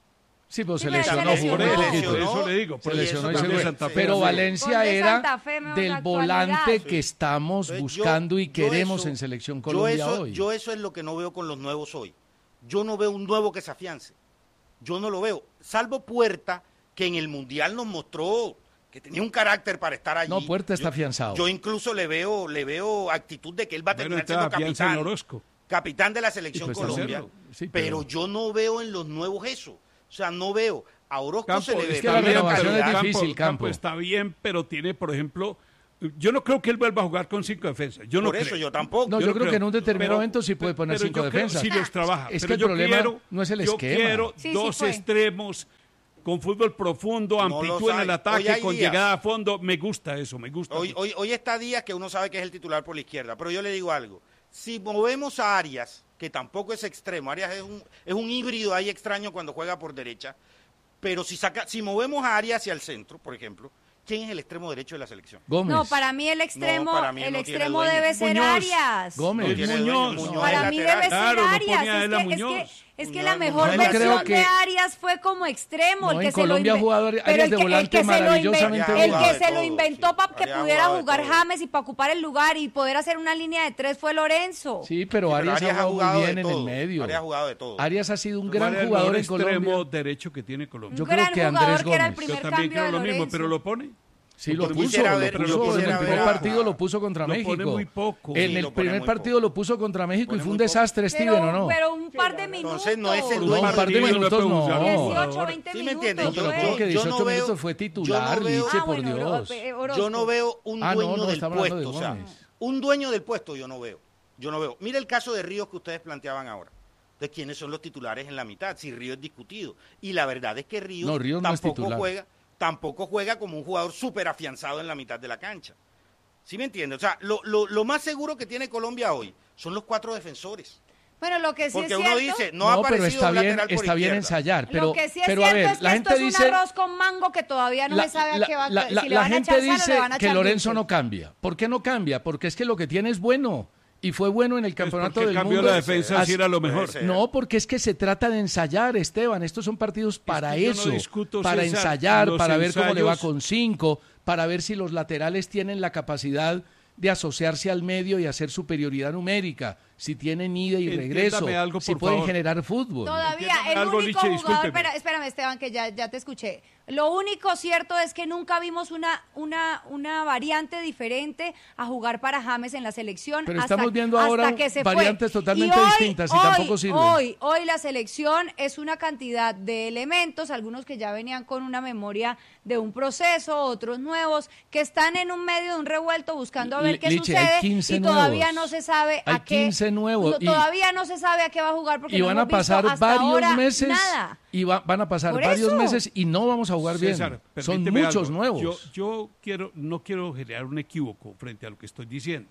Sí, pues Sí, se pero lesionó, se jugó muy lesionó. poquito. Por eso le digo, por Se eso lesionó y también se fue. Santa Fe Pero no fue. Valencia Gol de era Santa Fe, mejor del la volante actualidad. que estamos Entonces, yo- buscando y yo queremos eso- en Selección yo Colombia eso, hoy. Yo eso es lo que no veo con los nuevos hoy. Yo no veo un nuevo que se afiance. Yo no lo veo. Salvo Puerta, que en el Mundial nos mostró que tenía un carácter para estar allí. No, Puerta está Yo- afianzado. Yo incluso le veo, le veo actitud de que él va a Bueno, terminar entonces siendo afianza en capitán. Orozco. Capitán de la Selección Y pues Colombia. hacerlo. Sí, pero... pero- yo no veo en los nuevos eso. O sea, no veo. A Orozco Campo, se le ve es que la está bien, renovación pero es Campo- difícil, Campo. está bien, pero tiene, por ejemplo, yo no creo que él vuelva a jugar con cinco defensas. Yo no Por eso creo. yo tampoco. No, yo, creo, que en un determinado Pero- momento sí puede poner pero cinco yo creo defensas. sí los trabaja. Es Pero que el yo problema quiero- no es el yo esquema. quiero Sí, sí dos fue. extremos con fútbol profundo, No los amplitud en hay. el Hoy ataque, hay con días. llegada a fondo. Me gusta eso, me gusta. Hoy, hoy, hoy está Díaz, que uno sabe que es el titular por la izquierda, pero yo le digo algo. Si movemos a Arias, que tampoco es extremo, Arias es un, es un híbrido ahí extraño cuando juega por derecha, pero si saca, si movemos a Arias hacia el centro, por ejemplo, ¿quién es el extremo derecho de la selección? Gómez. No, para mí el extremo, No, para mí el no tiene extremo dueño. debe ser Muñoz. Arias. Gómez. No tiene Muñoz. dueño, Muñoz Para es mí lateral. debe ser Claro, no Arias. ponía a él a Es que, es Muñoz. que, es que Muñoz, la mejor Muñoz es versión lateral. de Arias fue como extremo. No, el que en se lo Colombia inven- ha jugado Arias Pero el de que- el volante que se lo inven- maravillosamente El bien. que se lo Todo, inventó sí. para que Arias ha pudiera jugado de jugar todo. James y para ocupar el lugar y poder hacer una línea de tres fue Lorenzo. Sí, pero Sí, Arias, ha jugado muy bien de en el todo. medio. Arias ha jugado de todo. Arias ha sido un ¿Cuál gran es el jugador mejor en Colombia. extremo derecho que tiene Colombia? Yo Un creo gran que jugador Andrés que era el Gómez. Yo primer también cambio creo de lo mismo, Lorenzo. pero lo pone. Sí, lo Yo puso, quisiera lo ver- puso. yo En el quisiera primer ver a- partido lo puso contra lo pone México. muy poco. En Sí, el lo pone primer muy partido poco. lo puso contra México y Pone fue un muy poco. desastre, Steven, pero, ¿o no? pero un par de minutos. Entonces no es el No, dueño un par de partido y no minutos puede no. usar. dieciocho, veinte ¿Sí me minutos. entiendes? No, pero güey. creo que yo dieciocho no veo- minutos fue titular, yo no veo- Liche, Ah, por bueno, Dios. eh, Orozco. Yo no veo un Ah, no, dueño no, del estamos hablando de puesto, o sea, Gómez. un dueño del puesto yo no veo. Yo no veo. Mira el caso de Ríos que ustedes planteaban ahora. De quiénes son los titulares en la mitad, si Ríos es discutido. Y la verdad es que Ríos, No, Ríos no es tampoco titular. juega, tampoco juega como un jugador súper afianzado en la mitad de la cancha. ¿Sí me entiendes? O sea, lo, lo, lo más seguro que tiene Colombia hoy son los cuatro defensores. Bueno, lo que sí Porque es uno cierto, dice, no, ha No, pero aparecido está un bien, lateral por está bien izquierda. ensayar, pero, lo que sí es pero a cierto ver, es que la esto gente es dice, un arroz con mango que todavía no la, se sabe a la- qué va la- si la- le la van a gente echar sal o dice le van a que echar Lorenzo dulce. no cambia. ¿Por qué no cambia? Porque es que lo que tiene es bueno. Y fue bueno en el campeonato porque del cambió mundo. la defensa, Así- si era lo mejor. Puede ser. No, porque es que se trata de ensayar, Esteban. Estos son partidos para que yo no eso, discuto, para César, ensayar, los para ver cómo le va ensayos- con cinco, para ver si los laterales tienen la capacidad de asociarse al medio y hacer superioridad numérica, si tienen ida y Entiéndame regreso, algo, si por pueden favor. generar fútbol. Todavía, Entiéndame el algo, único Liche, jugador, discúlpeme. espera, espérame Esteban, que ya, ya te escuché. Lo único cierto es que nunca vimos una, una, una variante diferente a jugar para James en la selección. Pero hasta, estamos viendo hasta ahora que se variantes fue. totalmente Y hoy, distintas y hoy, tampoco sirven. Hoy, hoy la selección es una cantidad de elementos, algunos que ya venían con una memoria de un proceso, otros nuevos, que están en un medio de un revuelto buscando a ver Li- qué Liche, hay sucede quince y todavía nuevos. no se sabe Hay a qué. quince nuevos no, y- todavía no se sabe a qué va a jugar porque Y no van a hemos visto pasar hasta varios ahora meses nada. y va- van a pasar Por varios eso. meses y no vamos a jugar César, bien. Son permíteme muchos algo. nuevos. Yo, yo quiero, no quiero generar un equívoco frente a lo que estoy diciendo.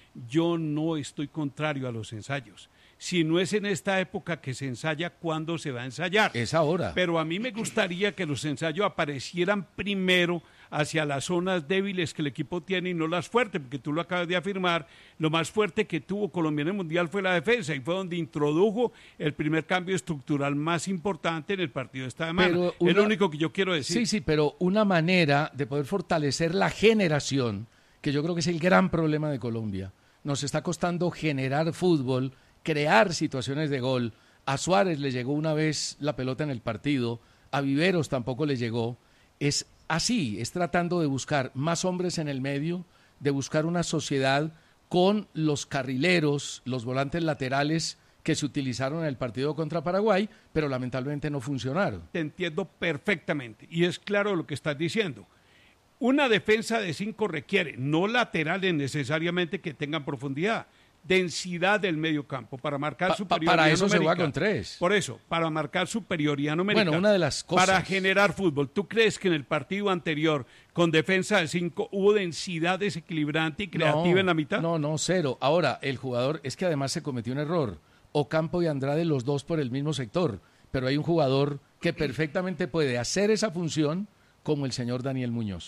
Yo no estoy contrario a los ensayos. Si no es en esta época que se ensaya, ¿cuándo se va a ensayar? Es ahora. Pero a mí me gustaría que los ensayos aparecieran primero hacia las zonas débiles que el equipo tiene y no las fuertes, porque tú lo acabas de afirmar, lo más fuerte que tuvo Colombia en el Mundial fue la defensa y fue donde introdujo el primer cambio estructural más importante en el partido de esta semana. Pero Es una- lo único que yo quiero decir. Sí, sí, pero una manera de poder fortalecer la generación, que yo creo que es el gran problema de Colombia. Nos está costando generar fútbol, crear situaciones de gol. A Suárez le llegó una vez la pelota en el partido, a Viveros tampoco le llegó. Es así, es tratando de buscar más hombres en el medio, de buscar una sociedad con los carrileros, los volantes laterales que se utilizaron en el partido contra Paraguay, pero lamentablemente no funcionaron. Te entiendo perfectamente y es claro lo que estás diciendo. Una defensa de cinco requiere, no laterales necesariamente que tengan profundidad, densidad del medio campo para marcar Pa- pa- superioridad para eso se numérica. juega con tres. Por eso, para marcar superioridad numérica. Bueno, una de las cosas- Para generar fútbol. ¿Tú crees que en el partido anterior, con defensa de cinco, hubo densidad desequilibrante y creativa No, en la mitad? No, no, cero. Ahora, el jugador, es que además se cometió un error. Ocampo y Andrade, los dos por el mismo sector. Pero hay un jugador que perfectamente puede hacer esa función como el señor Daniel Muñoz.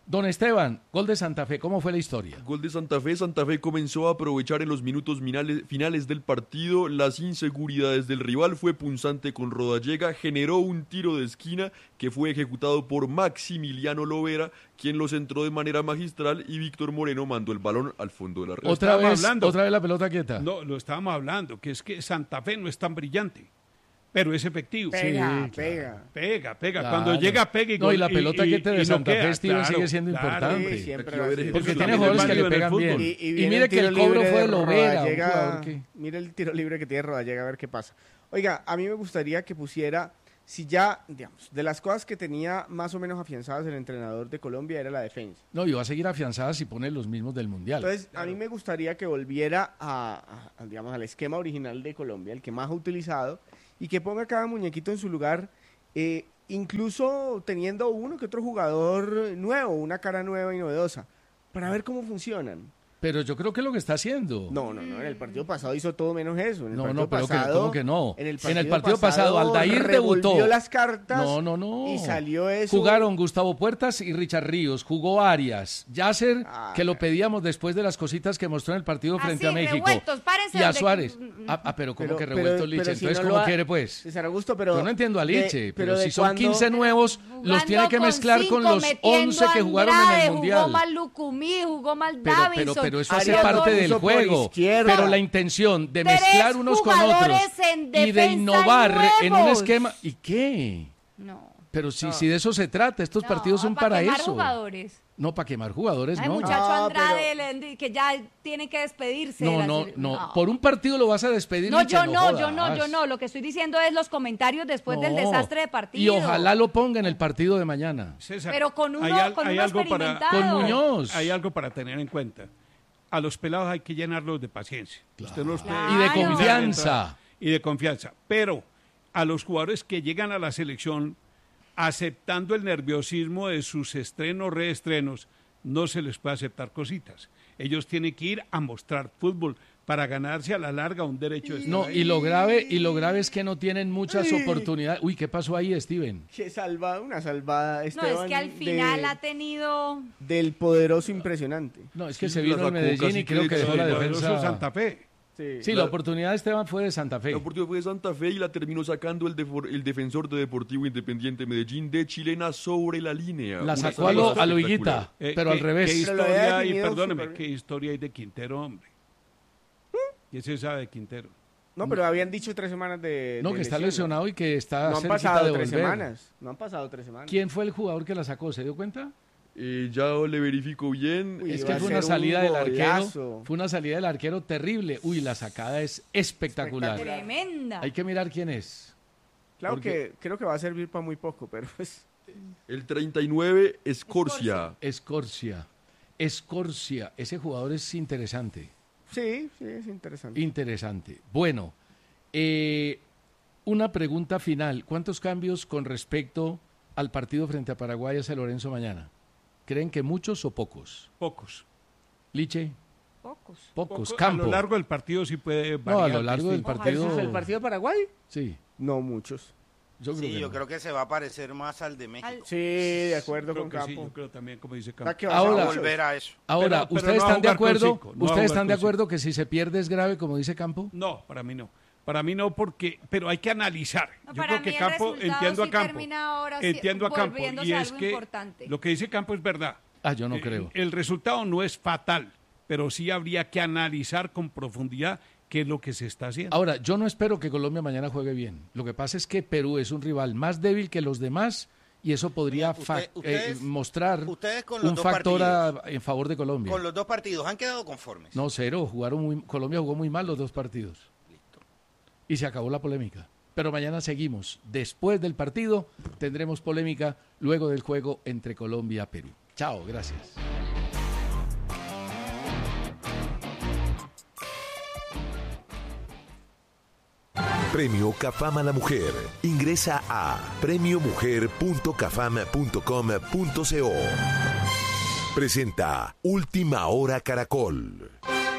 Don Esteban, gol de Santa Fe, ¿cómo fue la historia? Gol de Santa Fe. Santa Fe comenzó a aprovechar en los minutos finales, finales del partido las inseguridades del rival. Fue punzante con Rodallega, generó un tiro de esquina que fue ejecutado por Maximiliano Lovera, quien lo centró de manera magistral y Víctor Moreno mandó el balón al fondo de la red. Otra vez, otra vez la pelota quieta. No, lo estábamos hablando, que es que Santa Fe no es tan brillante. Pero es efectivo. Pega, sí, pega. Pega, pega. Claro. Cuando llega, pega y No, y la pelota y, quieta de y Santa no Fe, Steven, claro, sigue siendo claro, importante. Sí, siempre Aquí va a ser. Porque Eso tiene es jugadores que válido le en el pegan fútbol. bien. Y, Y, y viene mire el que tiro el cobro libre fue de de Lovera, un Rodallega. jugador que... Mire el tiro libre que tiene Rodallega, a ver qué pasa. Oiga, a mí me gustaría que pusiera, si ya, digamos, de las cosas que tenía más o menos afianzadas el entrenador de Colombia era la defensa. No, y va a seguir afianzada si pone los mismos del Mundial. Entonces, a mí me gustaría que volviera a, a, digamos, al esquema original de Colombia, el que más ha utilizado, y que ponga cada muñequito en su lugar, eh, incluso teniendo uno que otro jugador nuevo, una cara nueva y novedosa, para ver cómo funcionan. Pero yo creo que es lo que está haciendo. No, no, no, en el partido pasado hizo todo menos eso. En el No, partido no, pero que, pasado, ¿cómo que no? En el En partido, el partido pasado, Aldair debutó. revolvió las cartas No, no, no. y salió eso. Jugaron Gustavo Puertas y Richard Ríos, jugó Arias, Yasser, Ah, que lo pedíamos después de las cositas que mostró en el partido frente Así, a México. revueltos, párense Y a donde- Suárez. Ah, ah, pero ¿cómo Pero- que pero- revuelto pero Liche? si Entonces, no lo ¿cómo ha- quiere pues? César Augusto, pero... Yo no entiendo a de- Liche, pero, de si son cuando- quince nuevos, los Jugando tiene que con mezclar con cinco, los metiendo once que a jugaron en Andrade, el Mundial. Jugó mal Lucumí, jugó mal Pero, Davinson. pero, pero eso hace Arias parte lo del puso por juego. izquierda. Pero la intención de Tres mezclar unos con otros jugadores en y de defensa innovar en un nuevos. esquema. ¿Y qué? No. Pero si, No. si de eso se trata, estos No, partidos son para para quemar eso. jugadores. No, para quemar jugadores, Ay, no. muchacho No, Andrade, le- que ya tiene que despedirse. de No, la no, sele- no. Por un partido lo vas a despedir. No, Liche, yo no, yo no, jodas. yo no. Lo que estoy diciendo es los comentarios después del No. desastre de partido. Y ojalá lo ponga en el partido de mañana. César, Pero con uno- hay al- con hay uno algo para- experimentado. Con Muñoz. Hay algo para tener en cuenta. A los pelados hay que llenarlos de paciencia. Usted los puede Claro. Y de Claro. confianza. Y de confianza. Pero a los jugadores que llegan a la selección aceptando el nerviosismo de sus estrenos, reestrenos, no se les puede aceptar cositas. Ellos tienen que ir a mostrar fútbol para ganarse a la larga un derecho de estar No, ahí. y lo grave, y lo grave es que no tienen muchas oportunidades. Uy, ¿qué pasó ahí, Steven? Qué salvada, una salvada, No, Esteban, es que al de- final ha tenido... del poderoso impresionante. No, es que Sí, se la vino el sacó Medellín casi y creo que que de dejó la todo, Poderoso defensa. Santa Fe. Sí. Sí, la oportunidad de Esteban fue de Santa Fe. La oportunidad fue de Santa Fe y la terminó sacando el, defor- el defensor de Deportivo Independiente Medellín de Chilena sobre la línea. La Una sacó a lo, salvada a lo espectacular. Higuita, Eh, pero al ¿qué- revés. ¿Qué Pero lo había historia, y definido perdóneme, súper qué bien. historia hay de Quintero, hombre? ¿Qué se sabe de Quintero? No, pero habían dicho tres semanas de... No, de que está lesión, lesionado y que está No han cerquita pasado de tres volver. semanas. No han pasado tres semanas. ¿Quién fue el jugador que la sacó? ¿Se dio cuenta? Eh, ya le verifico bien. Uy, Es iba que a fue ser una un salida del arquero. golazo. Fue una salida del arquero terrible. Uy, la sacada es espectacular. Tremenda. Hay que mirar quién es. Claro Porque- que creo que va a servir para muy poco, pero pues... El treinta y nueve, Escorcia. Escorcia. Escorcia. Ese jugador es interesante. Sí, sí, es interesante. Interesante. Bueno, eh, una pregunta final. ¿Cuántos cambios con respecto al partido frente a Paraguay hace Lorenzo mañana? ¿Creen que muchos o pocos? Pocos. Liche, Pocos. pocos. Poco- Campo. A lo largo del partido sí puede No, variar. a lo largo del distinto. partido. ¿Versus el partido de Paraguay? Sí, No, muchos. yo creo Sí, que yo no. creo que se va a parecer más al de México. Al- Sí, de acuerdo Creo con que sí, Campo. yo creo también, como dice Va Campo. que va a Ahora- ser Va a muchos. volver a eso. Ahora, Pero- pero ¿ustedes no va a están de jugar con acuerdo? cinco, no va a ¿Ustedes jugar están de con cinco. acuerdo que si se pierde es grave, como dice Campo? No, para mí no. Para mí no, porque, pero hay que analizar. No, Yo para creo mí que el Campo, resultado entiendo sí a Campo. termina ahora sí, Entiendo a Campo. volviéndose Y es algo que importante. lo que dice Campo es verdad. Ah, yo no Eh, creo. El resultado no es fatal, pero sí habría que analizar con profundidad qué es lo que se está haciendo. Ahora, yo no espero que Colombia mañana juegue bien. Lo que pasa es que Perú es un rival más débil que los demás y eso podría Mira, fa- usted- ustedes- eh, mostrar ustedes con los un dos factor a- partidos. en favor de Colombia. Con los dos partidos, ¿han quedado conformes? No, cero. Jugaron muy, Colombia jugó muy mal los dos partidos. Y se acabó la polémica. Pero mañana seguimos. Después del partido tendremos polémica luego del juego entre Colombia y Perú. Chao, gracias. Premio Cafam a la Mujer. Ingresa a premio mujer punto cafam punto com punto co. Presenta Última Hora Caracol.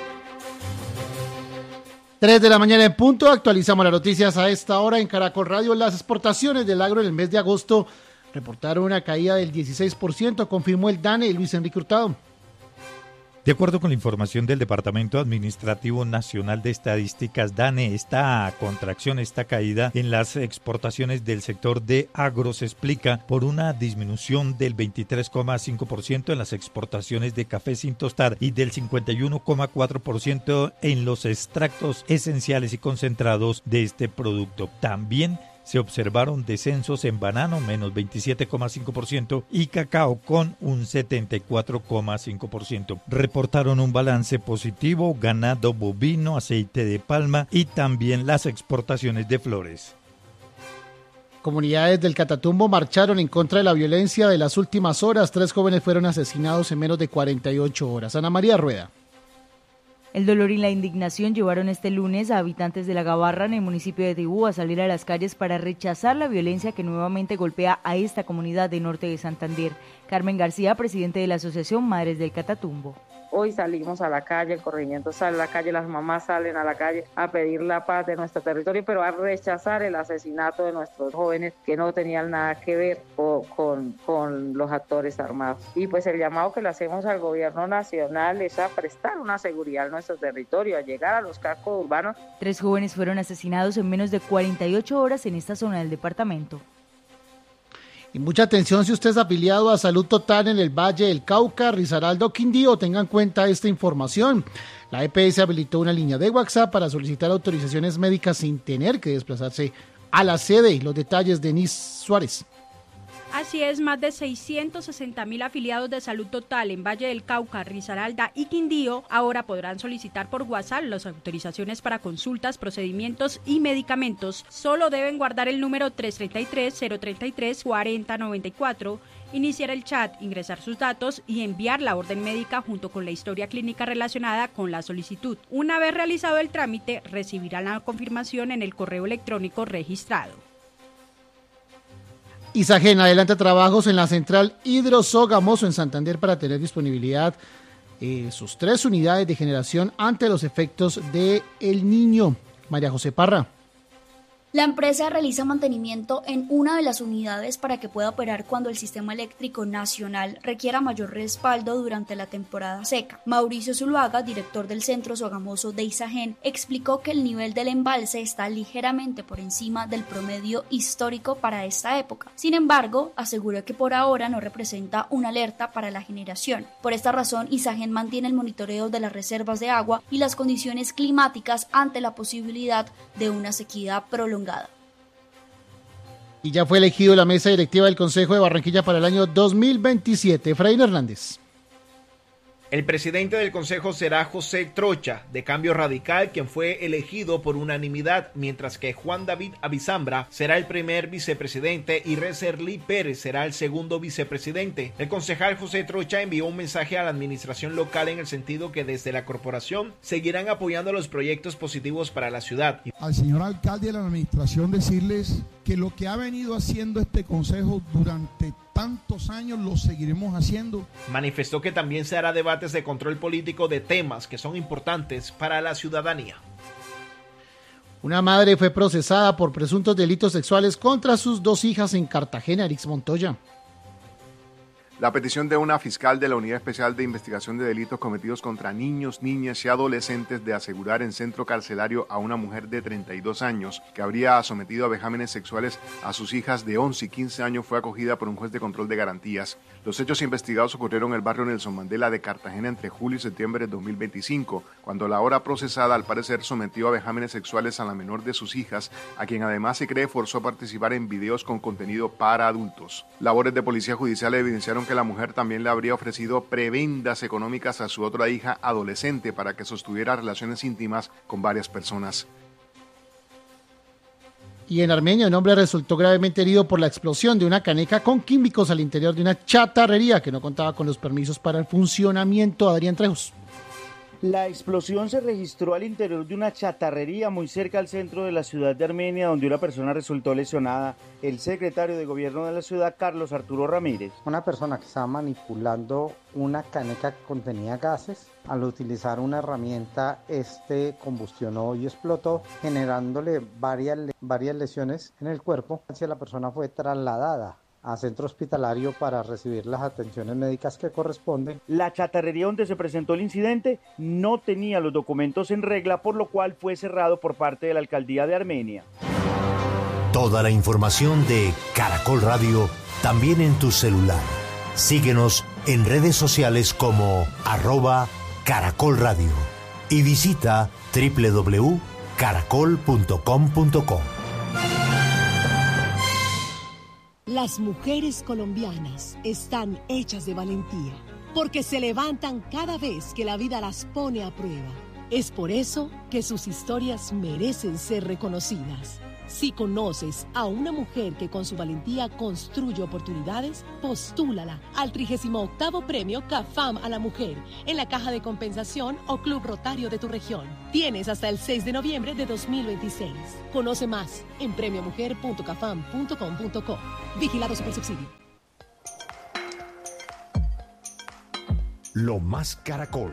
tres de la mañana en punto, actualizamos las noticias a esta hora en Caracol Radio. Las exportaciones del agro en el mes de agosto reportaron una caída del dieciséis por ciento, confirmó el DANE Luis Enrique Hurtado. De acuerdo con la información del Departamento Administrativo Nacional de Estadísticas, DANE, esta contracción, esta caída en las exportaciones del sector de agro se explica por una disminución del veintitrés coma cinco por ciento en las exportaciones de café sin tostar y del cincuenta y uno coma cuatro por ciento en los extractos esenciales y concentrados de este producto. También se observaron descensos en banano, menos veintisiete coma cinco por ciento, y cacao con un setenta y cuatro coma cinco por ciento. Reportaron un balance positivo, ganado bovino, aceite de palma y también las exportaciones de flores. Comunidades del Catatumbo marcharon en contra de la violencia de las últimas horas. Tres jóvenes fueron asesinados en menos de cuarenta y ocho horas. Ana María Rueda. El dolor y la indignación llevaron este lunes a habitantes de La Gabarra, en el municipio de Tibú, a salir a las calles para rechazar la violencia que nuevamente golpea a esta comunidad de norte de Santander. Carmen García, presidente de la Asociación Madres del Catatumbo. Hoy salimos a la calle, el corregimiento sale a la calle, las mamás salen a la calle a pedir la paz de nuestro territorio, pero a rechazar el asesinato de nuestros jóvenes que no tenían nada que ver con, con, con los actores armados. Y pues el llamado que le hacemos al gobierno nacional es a prestar una seguridad a nuestro territorio, a llegar a los cascos urbanos. Tres jóvenes fueron asesinados en menos de cuarenta y ocho horas en esta zona del departamento. Y mucha atención si usted es afiliado a Salud Total en el Valle del Cauca, Risaralda o Quindío, tenga en cuenta esta información. La E P S habilitó una línea de WhatsApp para solicitar autorizaciones médicas sin tener que desplazarse a la sede. Los detalles de Denise Suárez. Así es, más de seiscientos sesenta mil afiliados de Salud Total en Valle del Cauca, Risaralda y Quindío ahora podrán solicitar por WhatsApp las autorizaciones para consultas, procedimientos y medicamentos. Solo deben guardar el número tres tres tres, cero tres tres, cuatro cero nueve cuatro, iniciar el chat, ingresar sus datos y enviar la orden médica junto con la historia clínica relacionada con la solicitud. Una vez realizado el trámite, recibirán la confirmación en el correo electrónico registrado. Isagen adelanta trabajos en la central Hidrosogamoso en Santander para tener disponibilidad eh, sus tres unidades de generación ante los efectos de El Niño. María José Parra. La empresa realiza mantenimiento en una de las unidades para que pueda operar cuando el sistema eléctrico nacional requiera mayor respaldo durante la temporada seca. Mauricio Zuluaga, director del Centro Sogamoso de Isagen, explicó que el nivel del embalse está ligeramente por encima del promedio histórico para esta época. Sin embargo, aseguró que por ahora no representa una alerta para la generación. Por esta razón, Isagen mantiene el monitoreo de las reservas de agua y las condiciones climáticas ante la posibilidad de una sequía prolongada. Y ya fue elegido la mesa directiva del Consejo de Barranquilla para el año dos mil veintisiete. Efraín Hernández. El presidente del Consejo será José Trocha, de Cambio Radical, quien fue elegido por unanimidad, mientras que Juan David Avizambra será el primer vicepresidente y Recerlí Pérez será el segundo vicepresidente. El concejal José Trocha envió un mensaje a la administración local en el sentido que desde la corporación seguirán apoyando los proyectos positivos para la ciudad. Al señor alcalde y a la administración decirles que lo que ha venido haciendo este consejo durante tantos años lo seguiremos haciendo. Manifestó que también se hará debates de control político de temas que son importantes para la ciudadanía. Una madre fue procesada por presuntos delitos sexuales contra sus dos hijas en Cartagena. Erix Montoya. La petición de una fiscal de la Unidad Especial de Investigación de Delitos Cometidos contra Niños, Niñas y Adolescentes de asegurar en centro carcelario a una mujer de treinta y dos años que habría sometido a vejámenes sexuales a sus hijas de once y quince años fue acogida por un juez de control de garantías. Los hechos investigados ocurrieron en el barrio Nelson Mandela de Cartagena entre julio y septiembre de dos mil veinticinco, cuando la ahora procesada al parecer sometió a vejámenes sexuales a la menor de sus hijas, a quien además se cree forzó a participar en videos con contenido para adultos. Labores de policía judicial evidenciaron que la mujer también le habría ofrecido prebendas económicas a su otra hija adolescente para que sostuviera relaciones íntimas con varias personas. Y en Armenia, un hombre resultó gravemente herido por la explosión de una caneca con químicos al interior de una chatarrería que no contaba con los permisos para el funcionamiento. Adrián Trejos. La explosión se registró al interior de una chatarrería muy cerca al centro de la ciudad de Armenia, donde una persona resultó lesionada. El secretario de gobierno de la ciudad, Carlos Arturo Ramírez. Una persona que estaba manipulando una caneca que contenía gases, al utilizar una herramienta, este combustionó y explotó, generándole varias, varias lesiones en el cuerpo. La persona fue trasladada a centro hospitalario para recibir las atenciones médicas que corresponden. La chatarrería donde se presentó el incidente no tenía los documentos en regla, por lo cual fue cerrado por parte de la alcaldía de Armenia. Toda la información de Caracol Radio también en tu celular. Síguenos en redes sociales como arroba Caracol Radio y visita doble u doble u doble u punto caracol punto com punto co. Las mujeres colombianas están hechas de valentía, porque se levantan cada vez que la vida las pone a prueba. Es por eso que sus historias merecen ser reconocidas. Si conoces a una mujer que con su valentía construye oportunidades, postúlala al trigésimo octavo Premio CAFAM a la Mujer en la Caja de Compensación o Club Rotario de tu región. Tienes hasta el seis de noviembre de dos mil veintiséis. Conoce más en premio mujer punto cafam punto com punto co. Vigilado Supersubsidio. Lo Más Caracol.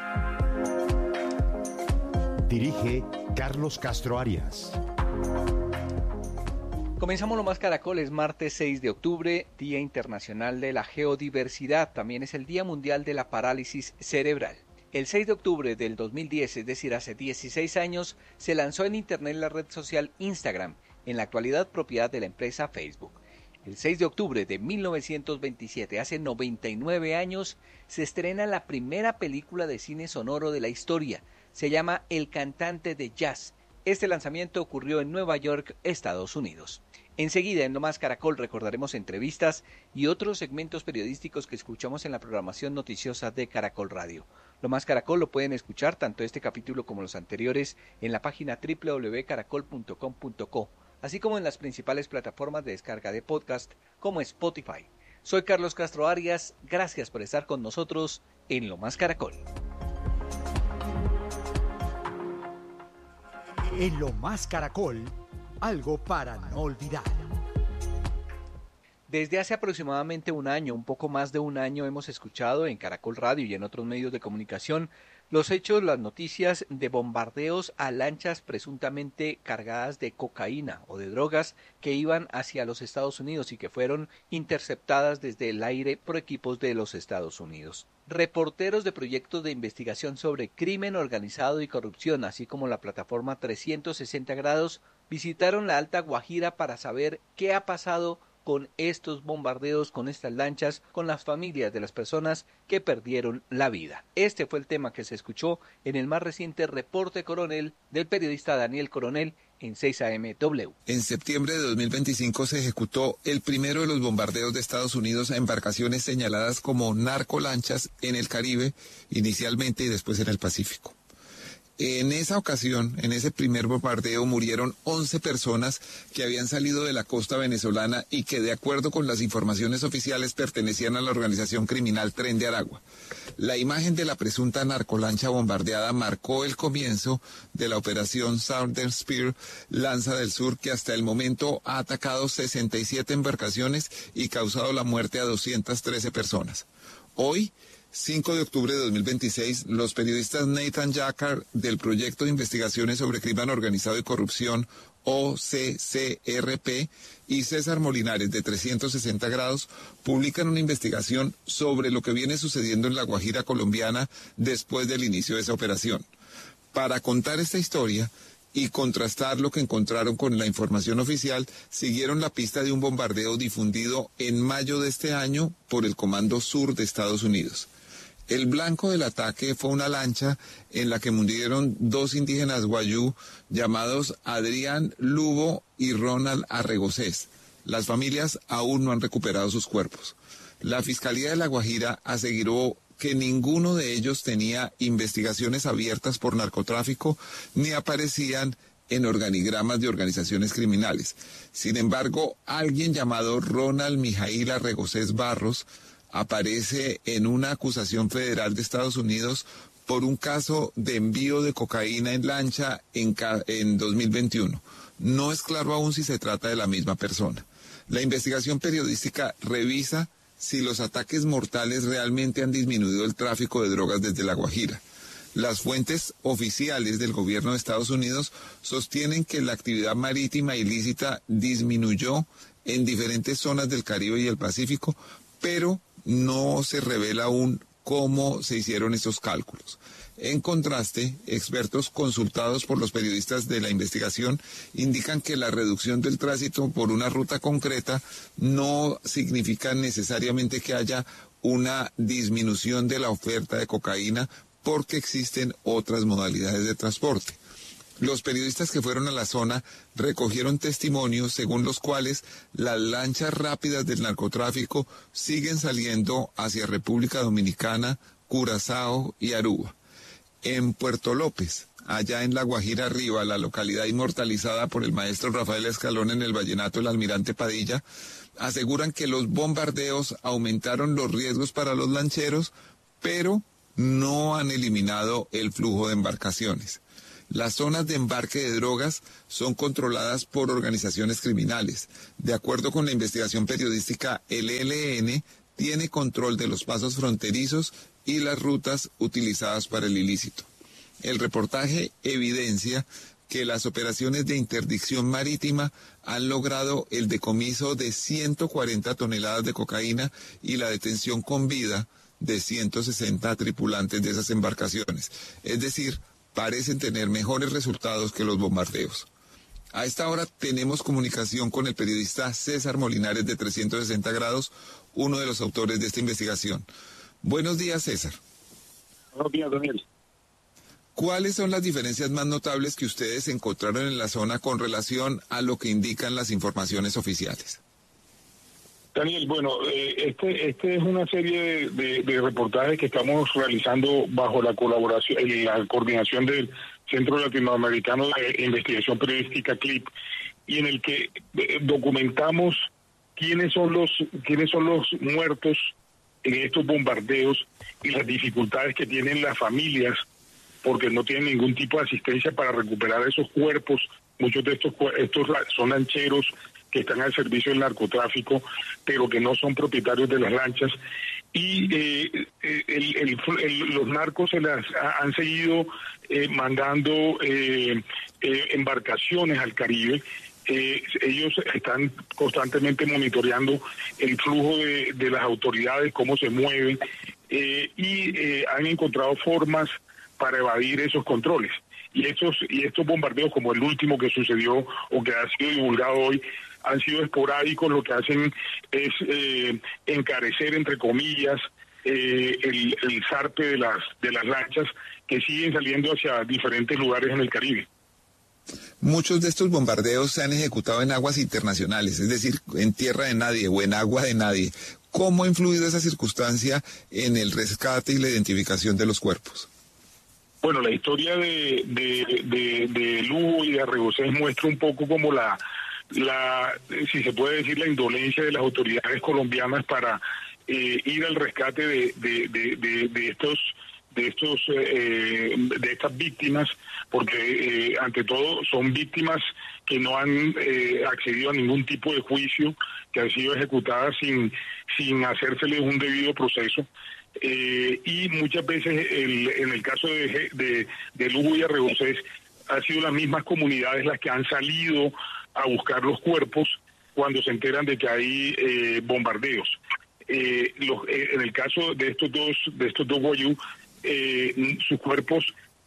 Dirige Carlos Castro Arias. Comenzamos Lo Más Caracol, es martes seis de octubre, Día Internacional de la Geodiversidad, también es el Día Mundial de la Parálisis Cerebral. El seis de octubre del dos mil diez, es decir, hace dieciséis años, se lanzó en Internet la red social Instagram, en la actualidad propiedad de la empresa Facebook. El seis de octubre de mil novecientos veintisiete, hace noventa y nueve años, se estrena la primera película de cine sonoro de la historia. Se llama El Cantante de Jazz. Este lanzamiento ocurrió en Nueva York, Estados Unidos. Enseguida, en Lo Más Caracol, recordaremos entrevistas y otros segmentos periodísticos que escuchamos en la programación noticiosa de Caracol Radio. Lo Más Caracol lo pueden escuchar, tanto este capítulo como los anteriores, en la página doble u doble u doble u punto caracol punto com punto co, así como en las principales plataformas de descarga de podcast, como Spotify. Soy Carlos Castro Arias, gracias por estar con nosotros en Lo Más Caracol. En Lo Más Caracol, algo para no olvidar. Desde hace aproximadamente un año, un poco más de un año, hemos escuchado en Caracol Radio y en otros medios de comunicación los hechos, las noticias de bombardeos a lanchas presuntamente cargadas de cocaína o de drogas que iban hacia los Estados Unidos y que fueron interceptadas desde el aire por equipos de los Estados Unidos. Reporteros de proyectos de investigación sobre crimen organizado y corrupción, así como la plataforma trescientos sesenta grados, visitaron la Alta Guajira para saber qué ha pasado con estos bombardeos, con estas lanchas, con las familias de las personas que perdieron la vida. Este fue el tema que se escuchó en el más reciente reporte Coronel del periodista Daniel Coronel en seis A M W. En septiembre de dos mil veinticinco se ejecutó el primero de los bombardeos de Estados Unidos a embarcaciones señaladas como narcolanchas en el Caribe, inicialmente y después en el Pacífico. En esa ocasión, en ese primer bombardeo, murieron once personas que habían salido de la costa venezolana y que, de acuerdo con las informaciones oficiales, pertenecían a la organización criminal Tren de Aragua. La imagen de la presunta narcolancha bombardeada marcó el comienzo de la operación Southern Spear, Lanza del Sur, que hasta el momento ha atacado sesenta y siete embarcaciones y causado la muerte a doscientas trece personas. Hoy, cinco de octubre de dos mil veintiséis, los periodistas Nathan Jacquard del Proyecto de Investigaciones sobre Crimen Organizado y Corrupción, O C C R P, y César Molinares de trescientos sesenta grados publican una investigación sobre lo que viene sucediendo en la Guajira colombiana después del inicio de esa operación. Para contar esta historia y contrastar lo que encontraron con la información oficial, siguieron la pista de un bombardeo difundido en mayo de este año por el Comando Sur de Estados Unidos. El blanco del ataque fue una lancha en la que murieron dos indígenas guayú llamados Adrián Lugo y Ronald Arregocés. Las familias aún no han recuperado sus cuerpos. La Fiscalía de La Guajira aseguró que ninguno de ellos tenía investigaciones abiertas por narcotráfico ni aparecían en organigramas de organizaciones criminales. Sin embargo, alguien llamado Ronald Mijail Arregocés Barros aparece en una acusación federal de Estados Unidos por un caso de envío de cocaína en lancha en, en dos mil veintiuno. No es claro aún si se trata de la misma persona. La investigación periodística revisa si los ataques mortales realmente han disminuido el tráfico de drogas desde La Guajira. Las fuentes oficiales del gobierno de Estados Unidos sostienen que la actividad marítima ilícita disminuyó en diferentes zonas del Caribe y el Pacífico, pero no se revela aún cómo se hicieron estos cálculos. En contraste, expertos consultados por los periodistas de la investigación indican que la reducción del tránsito por una ruta concreta no significa necesariamente que haya una disminución de la oferta de cocaína porque existen otras modalidades de transporte. Los periodistas que fueron a la zona recogieron testimonios según los cuales las lanchas rápidas del narcotráfico siguen saliendo hacia República Dominicana, Curazao y Aruba. En Puerto López, allá en La Guajira Arriba, la localidad inmortalizada por el maestro Rafael Escalón en el vallenato El Almirante Padilla, aseguran que los bombardeos aumentaron los riesgos para los lancheros, pero no han eliminado el flujo de embarcaciones. Las zonas de embarque de drogas son controladas por organizaciones criminales. De acuerdo con la investigación periodística, el E L N tiene control de los pasos fronterizos y las rutas utilizadas para el ilícito. El reportaje evidencia que las operaciones de interdicción marítima han logrado el decomiso de ciento cuarenta toneladas de cocaína y la detención con vida de ciento sesenta tripulantes de esas embarcaciones. Es decir, parecen tener mejores resultados que los bombardeos. A esta hora tenemos comunicación con el periodista César Molinares de trescientos sesenta grados, uno de los autores de esta investigación. Buenos días, César. Buenos días, Daniel. ¿Cuáles son las diferencias más notables que ustedes encontraron en la zona con relación a lo que indican las informaciones oficiales? Daniel, bueno, eh, este este es una serie de, de, de reportajes que estamos realizando bajo la colaboración, eh, la coordinación del Centro Latinoamericano de Investigación Periodística, C L I P, y en el que eh, documentamos quiénes son los quiénes son los muertos en estos bombardeos y las dificultades que tienen las familias porque no tienen ningún tipo de asistencia para recuperar esos cuerpos. Muchos de estos estos son lancheros que están al servicio del narcotráfico, pero que no son propietarios de las lanchas. Y eh, el, el, el, los narcos se las ha, han seguido eh, mandando eh, eh, embarcaciones al Caribe. Eh, ellos están constantemente monitoreando el flujo de, de las autoridades, cómo se mueven, eh, y eh, han encontrado formas para evadir esos controles. Y estos, y estos bombardeos, como el último que sucedió o que ha sido divulgado hoy, han sido esporádicos. Lo que hacen es eh, encarecer, entre comillas, eh, el, el zarpe de las, de las lanchas que siguen saliendo hacia diferentes lugares en el Caribe. Muchos de estos bombardeos se han ejecutado en aguas internacionales, es decir, en tierra de nadie o en agua de nadie. ¿Cómo ha influido esa circunstancia en el rescate y la identificación de los cuerpos? Bueno, la historia de, de, de, de Lugo y de Arregocés muestra un poco como la, la, si se puede decir, la indolencia de las autoridades colombianas para eh, ir al rescate de, de, de, de, de estos de estos eh, de estas víctimas, porque eh, ante todo son víctimas que no han eh, accedido a ningún tipo de juicio, que han sido ejecutadas sin sin hacérseles un debido proceso. Eh, y muchas veces el, en el caso de, de, de Lugo y Arregocés han sido las mismas comunidades las que han salido a buscar los cuerpos cuando se enteran de que hay eh, bombardeos. Eh, los, eh, en el caso de estos dos de estos dos guayú, eh, sus cuerpos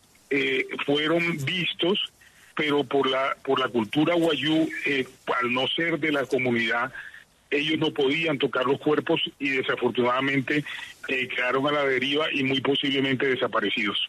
eh, fueron vistos, pero por la por la cultura guayú, eh, al no ser de la comunidad, ellos no podían tocar los cuerpos y desafortunadamente eh, quedaron a la deriva y muy posiblemente desaparecidos.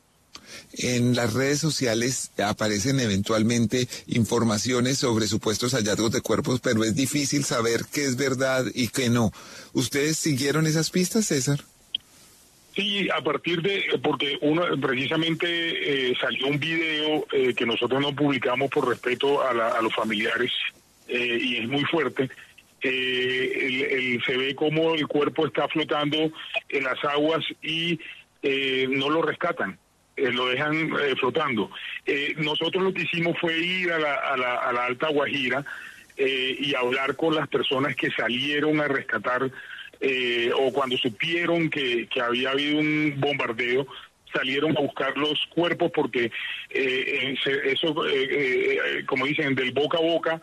En las redes sociales aparecen eventualmente informaciones sobre supuestos hallazgos de cuerpos, pero es difícil saber qué es verdad y qué no. ¿Ustedes siguieron esas pistas, César? Sí, a partir de, porque uno precisamente eh, salió un video eh, que nosotros no publicamos por respeto a, la, a los familiares eh, y es muy fuerte. Eh, el, el, se ve como el cuerpo está flotando en las aguas y eh, no lo rescatan, eh, lo dejan eh, flotando. Eh, nosotros lo que hicimos fue ir a la, a la, a la Alta Guajira eh, y hablar con las personas que salieron a rescatar eh, o cuando supieron que, que había habido un bombardeo, salieron a buscar los cuerpos porque eh, eso, eh, eh, como dicen, del boca a boca,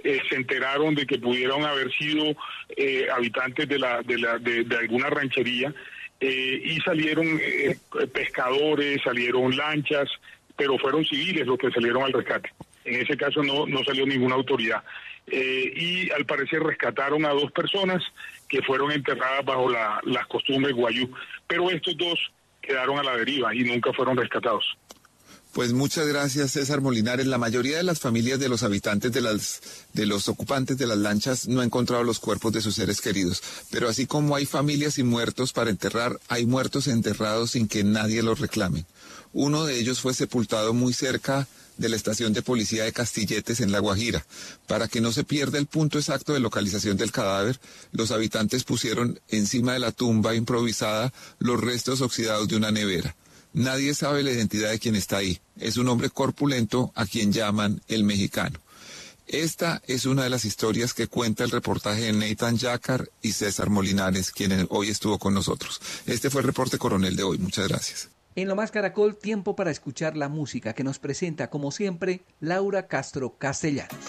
eh, se enteraron de que pudieron haber sido eh, habitantes de, la, de, la, de, de alguna ranchería, eh, y salieron eh, pescadores, salieron lanchas, pero fueron civiles los que salieron al rescate. En ese caso no, no salió ninguna autoridad. Eh, y al parecer rescataron a dos personas que fueron enterradas bajo la, las costumbres guayú, pero estos dos quedaron a la deriva y nunca fueron rescatados. Pues muchas gracias, César Molinares. La mayoría de las familias de los habitantes de las de los ocupantes de las lanchas no ha encontrado los cuerpos de sus seres queridos, pero así como hay familias y muertos para enterrar, hay muertos enterrados sin que nadie los reclame. Uno de ellos fue sepultado muy cerca de la estación de policía de Castilletes en La Guajira. Para que no se pierda el punto exacto de localización del cadáver, los habitantes pusieron encima de la tumba improvisada los restos oxidados de una nevera. Nadie sabe la identidad de quien está ahí. Es un hombre corpulento a quien llaman el mexicano. Esta es una de las historias que cuenta el reportaje de Nathan Yacar y César Molinares, quien hoy estuvo con nosotros. Este fue el reporte coronel de hoy. Muchas gracias. En Lo Más Caracol, tiempo para escuchar la música que nos presenta, como siempre, Laura Castro Castellanos.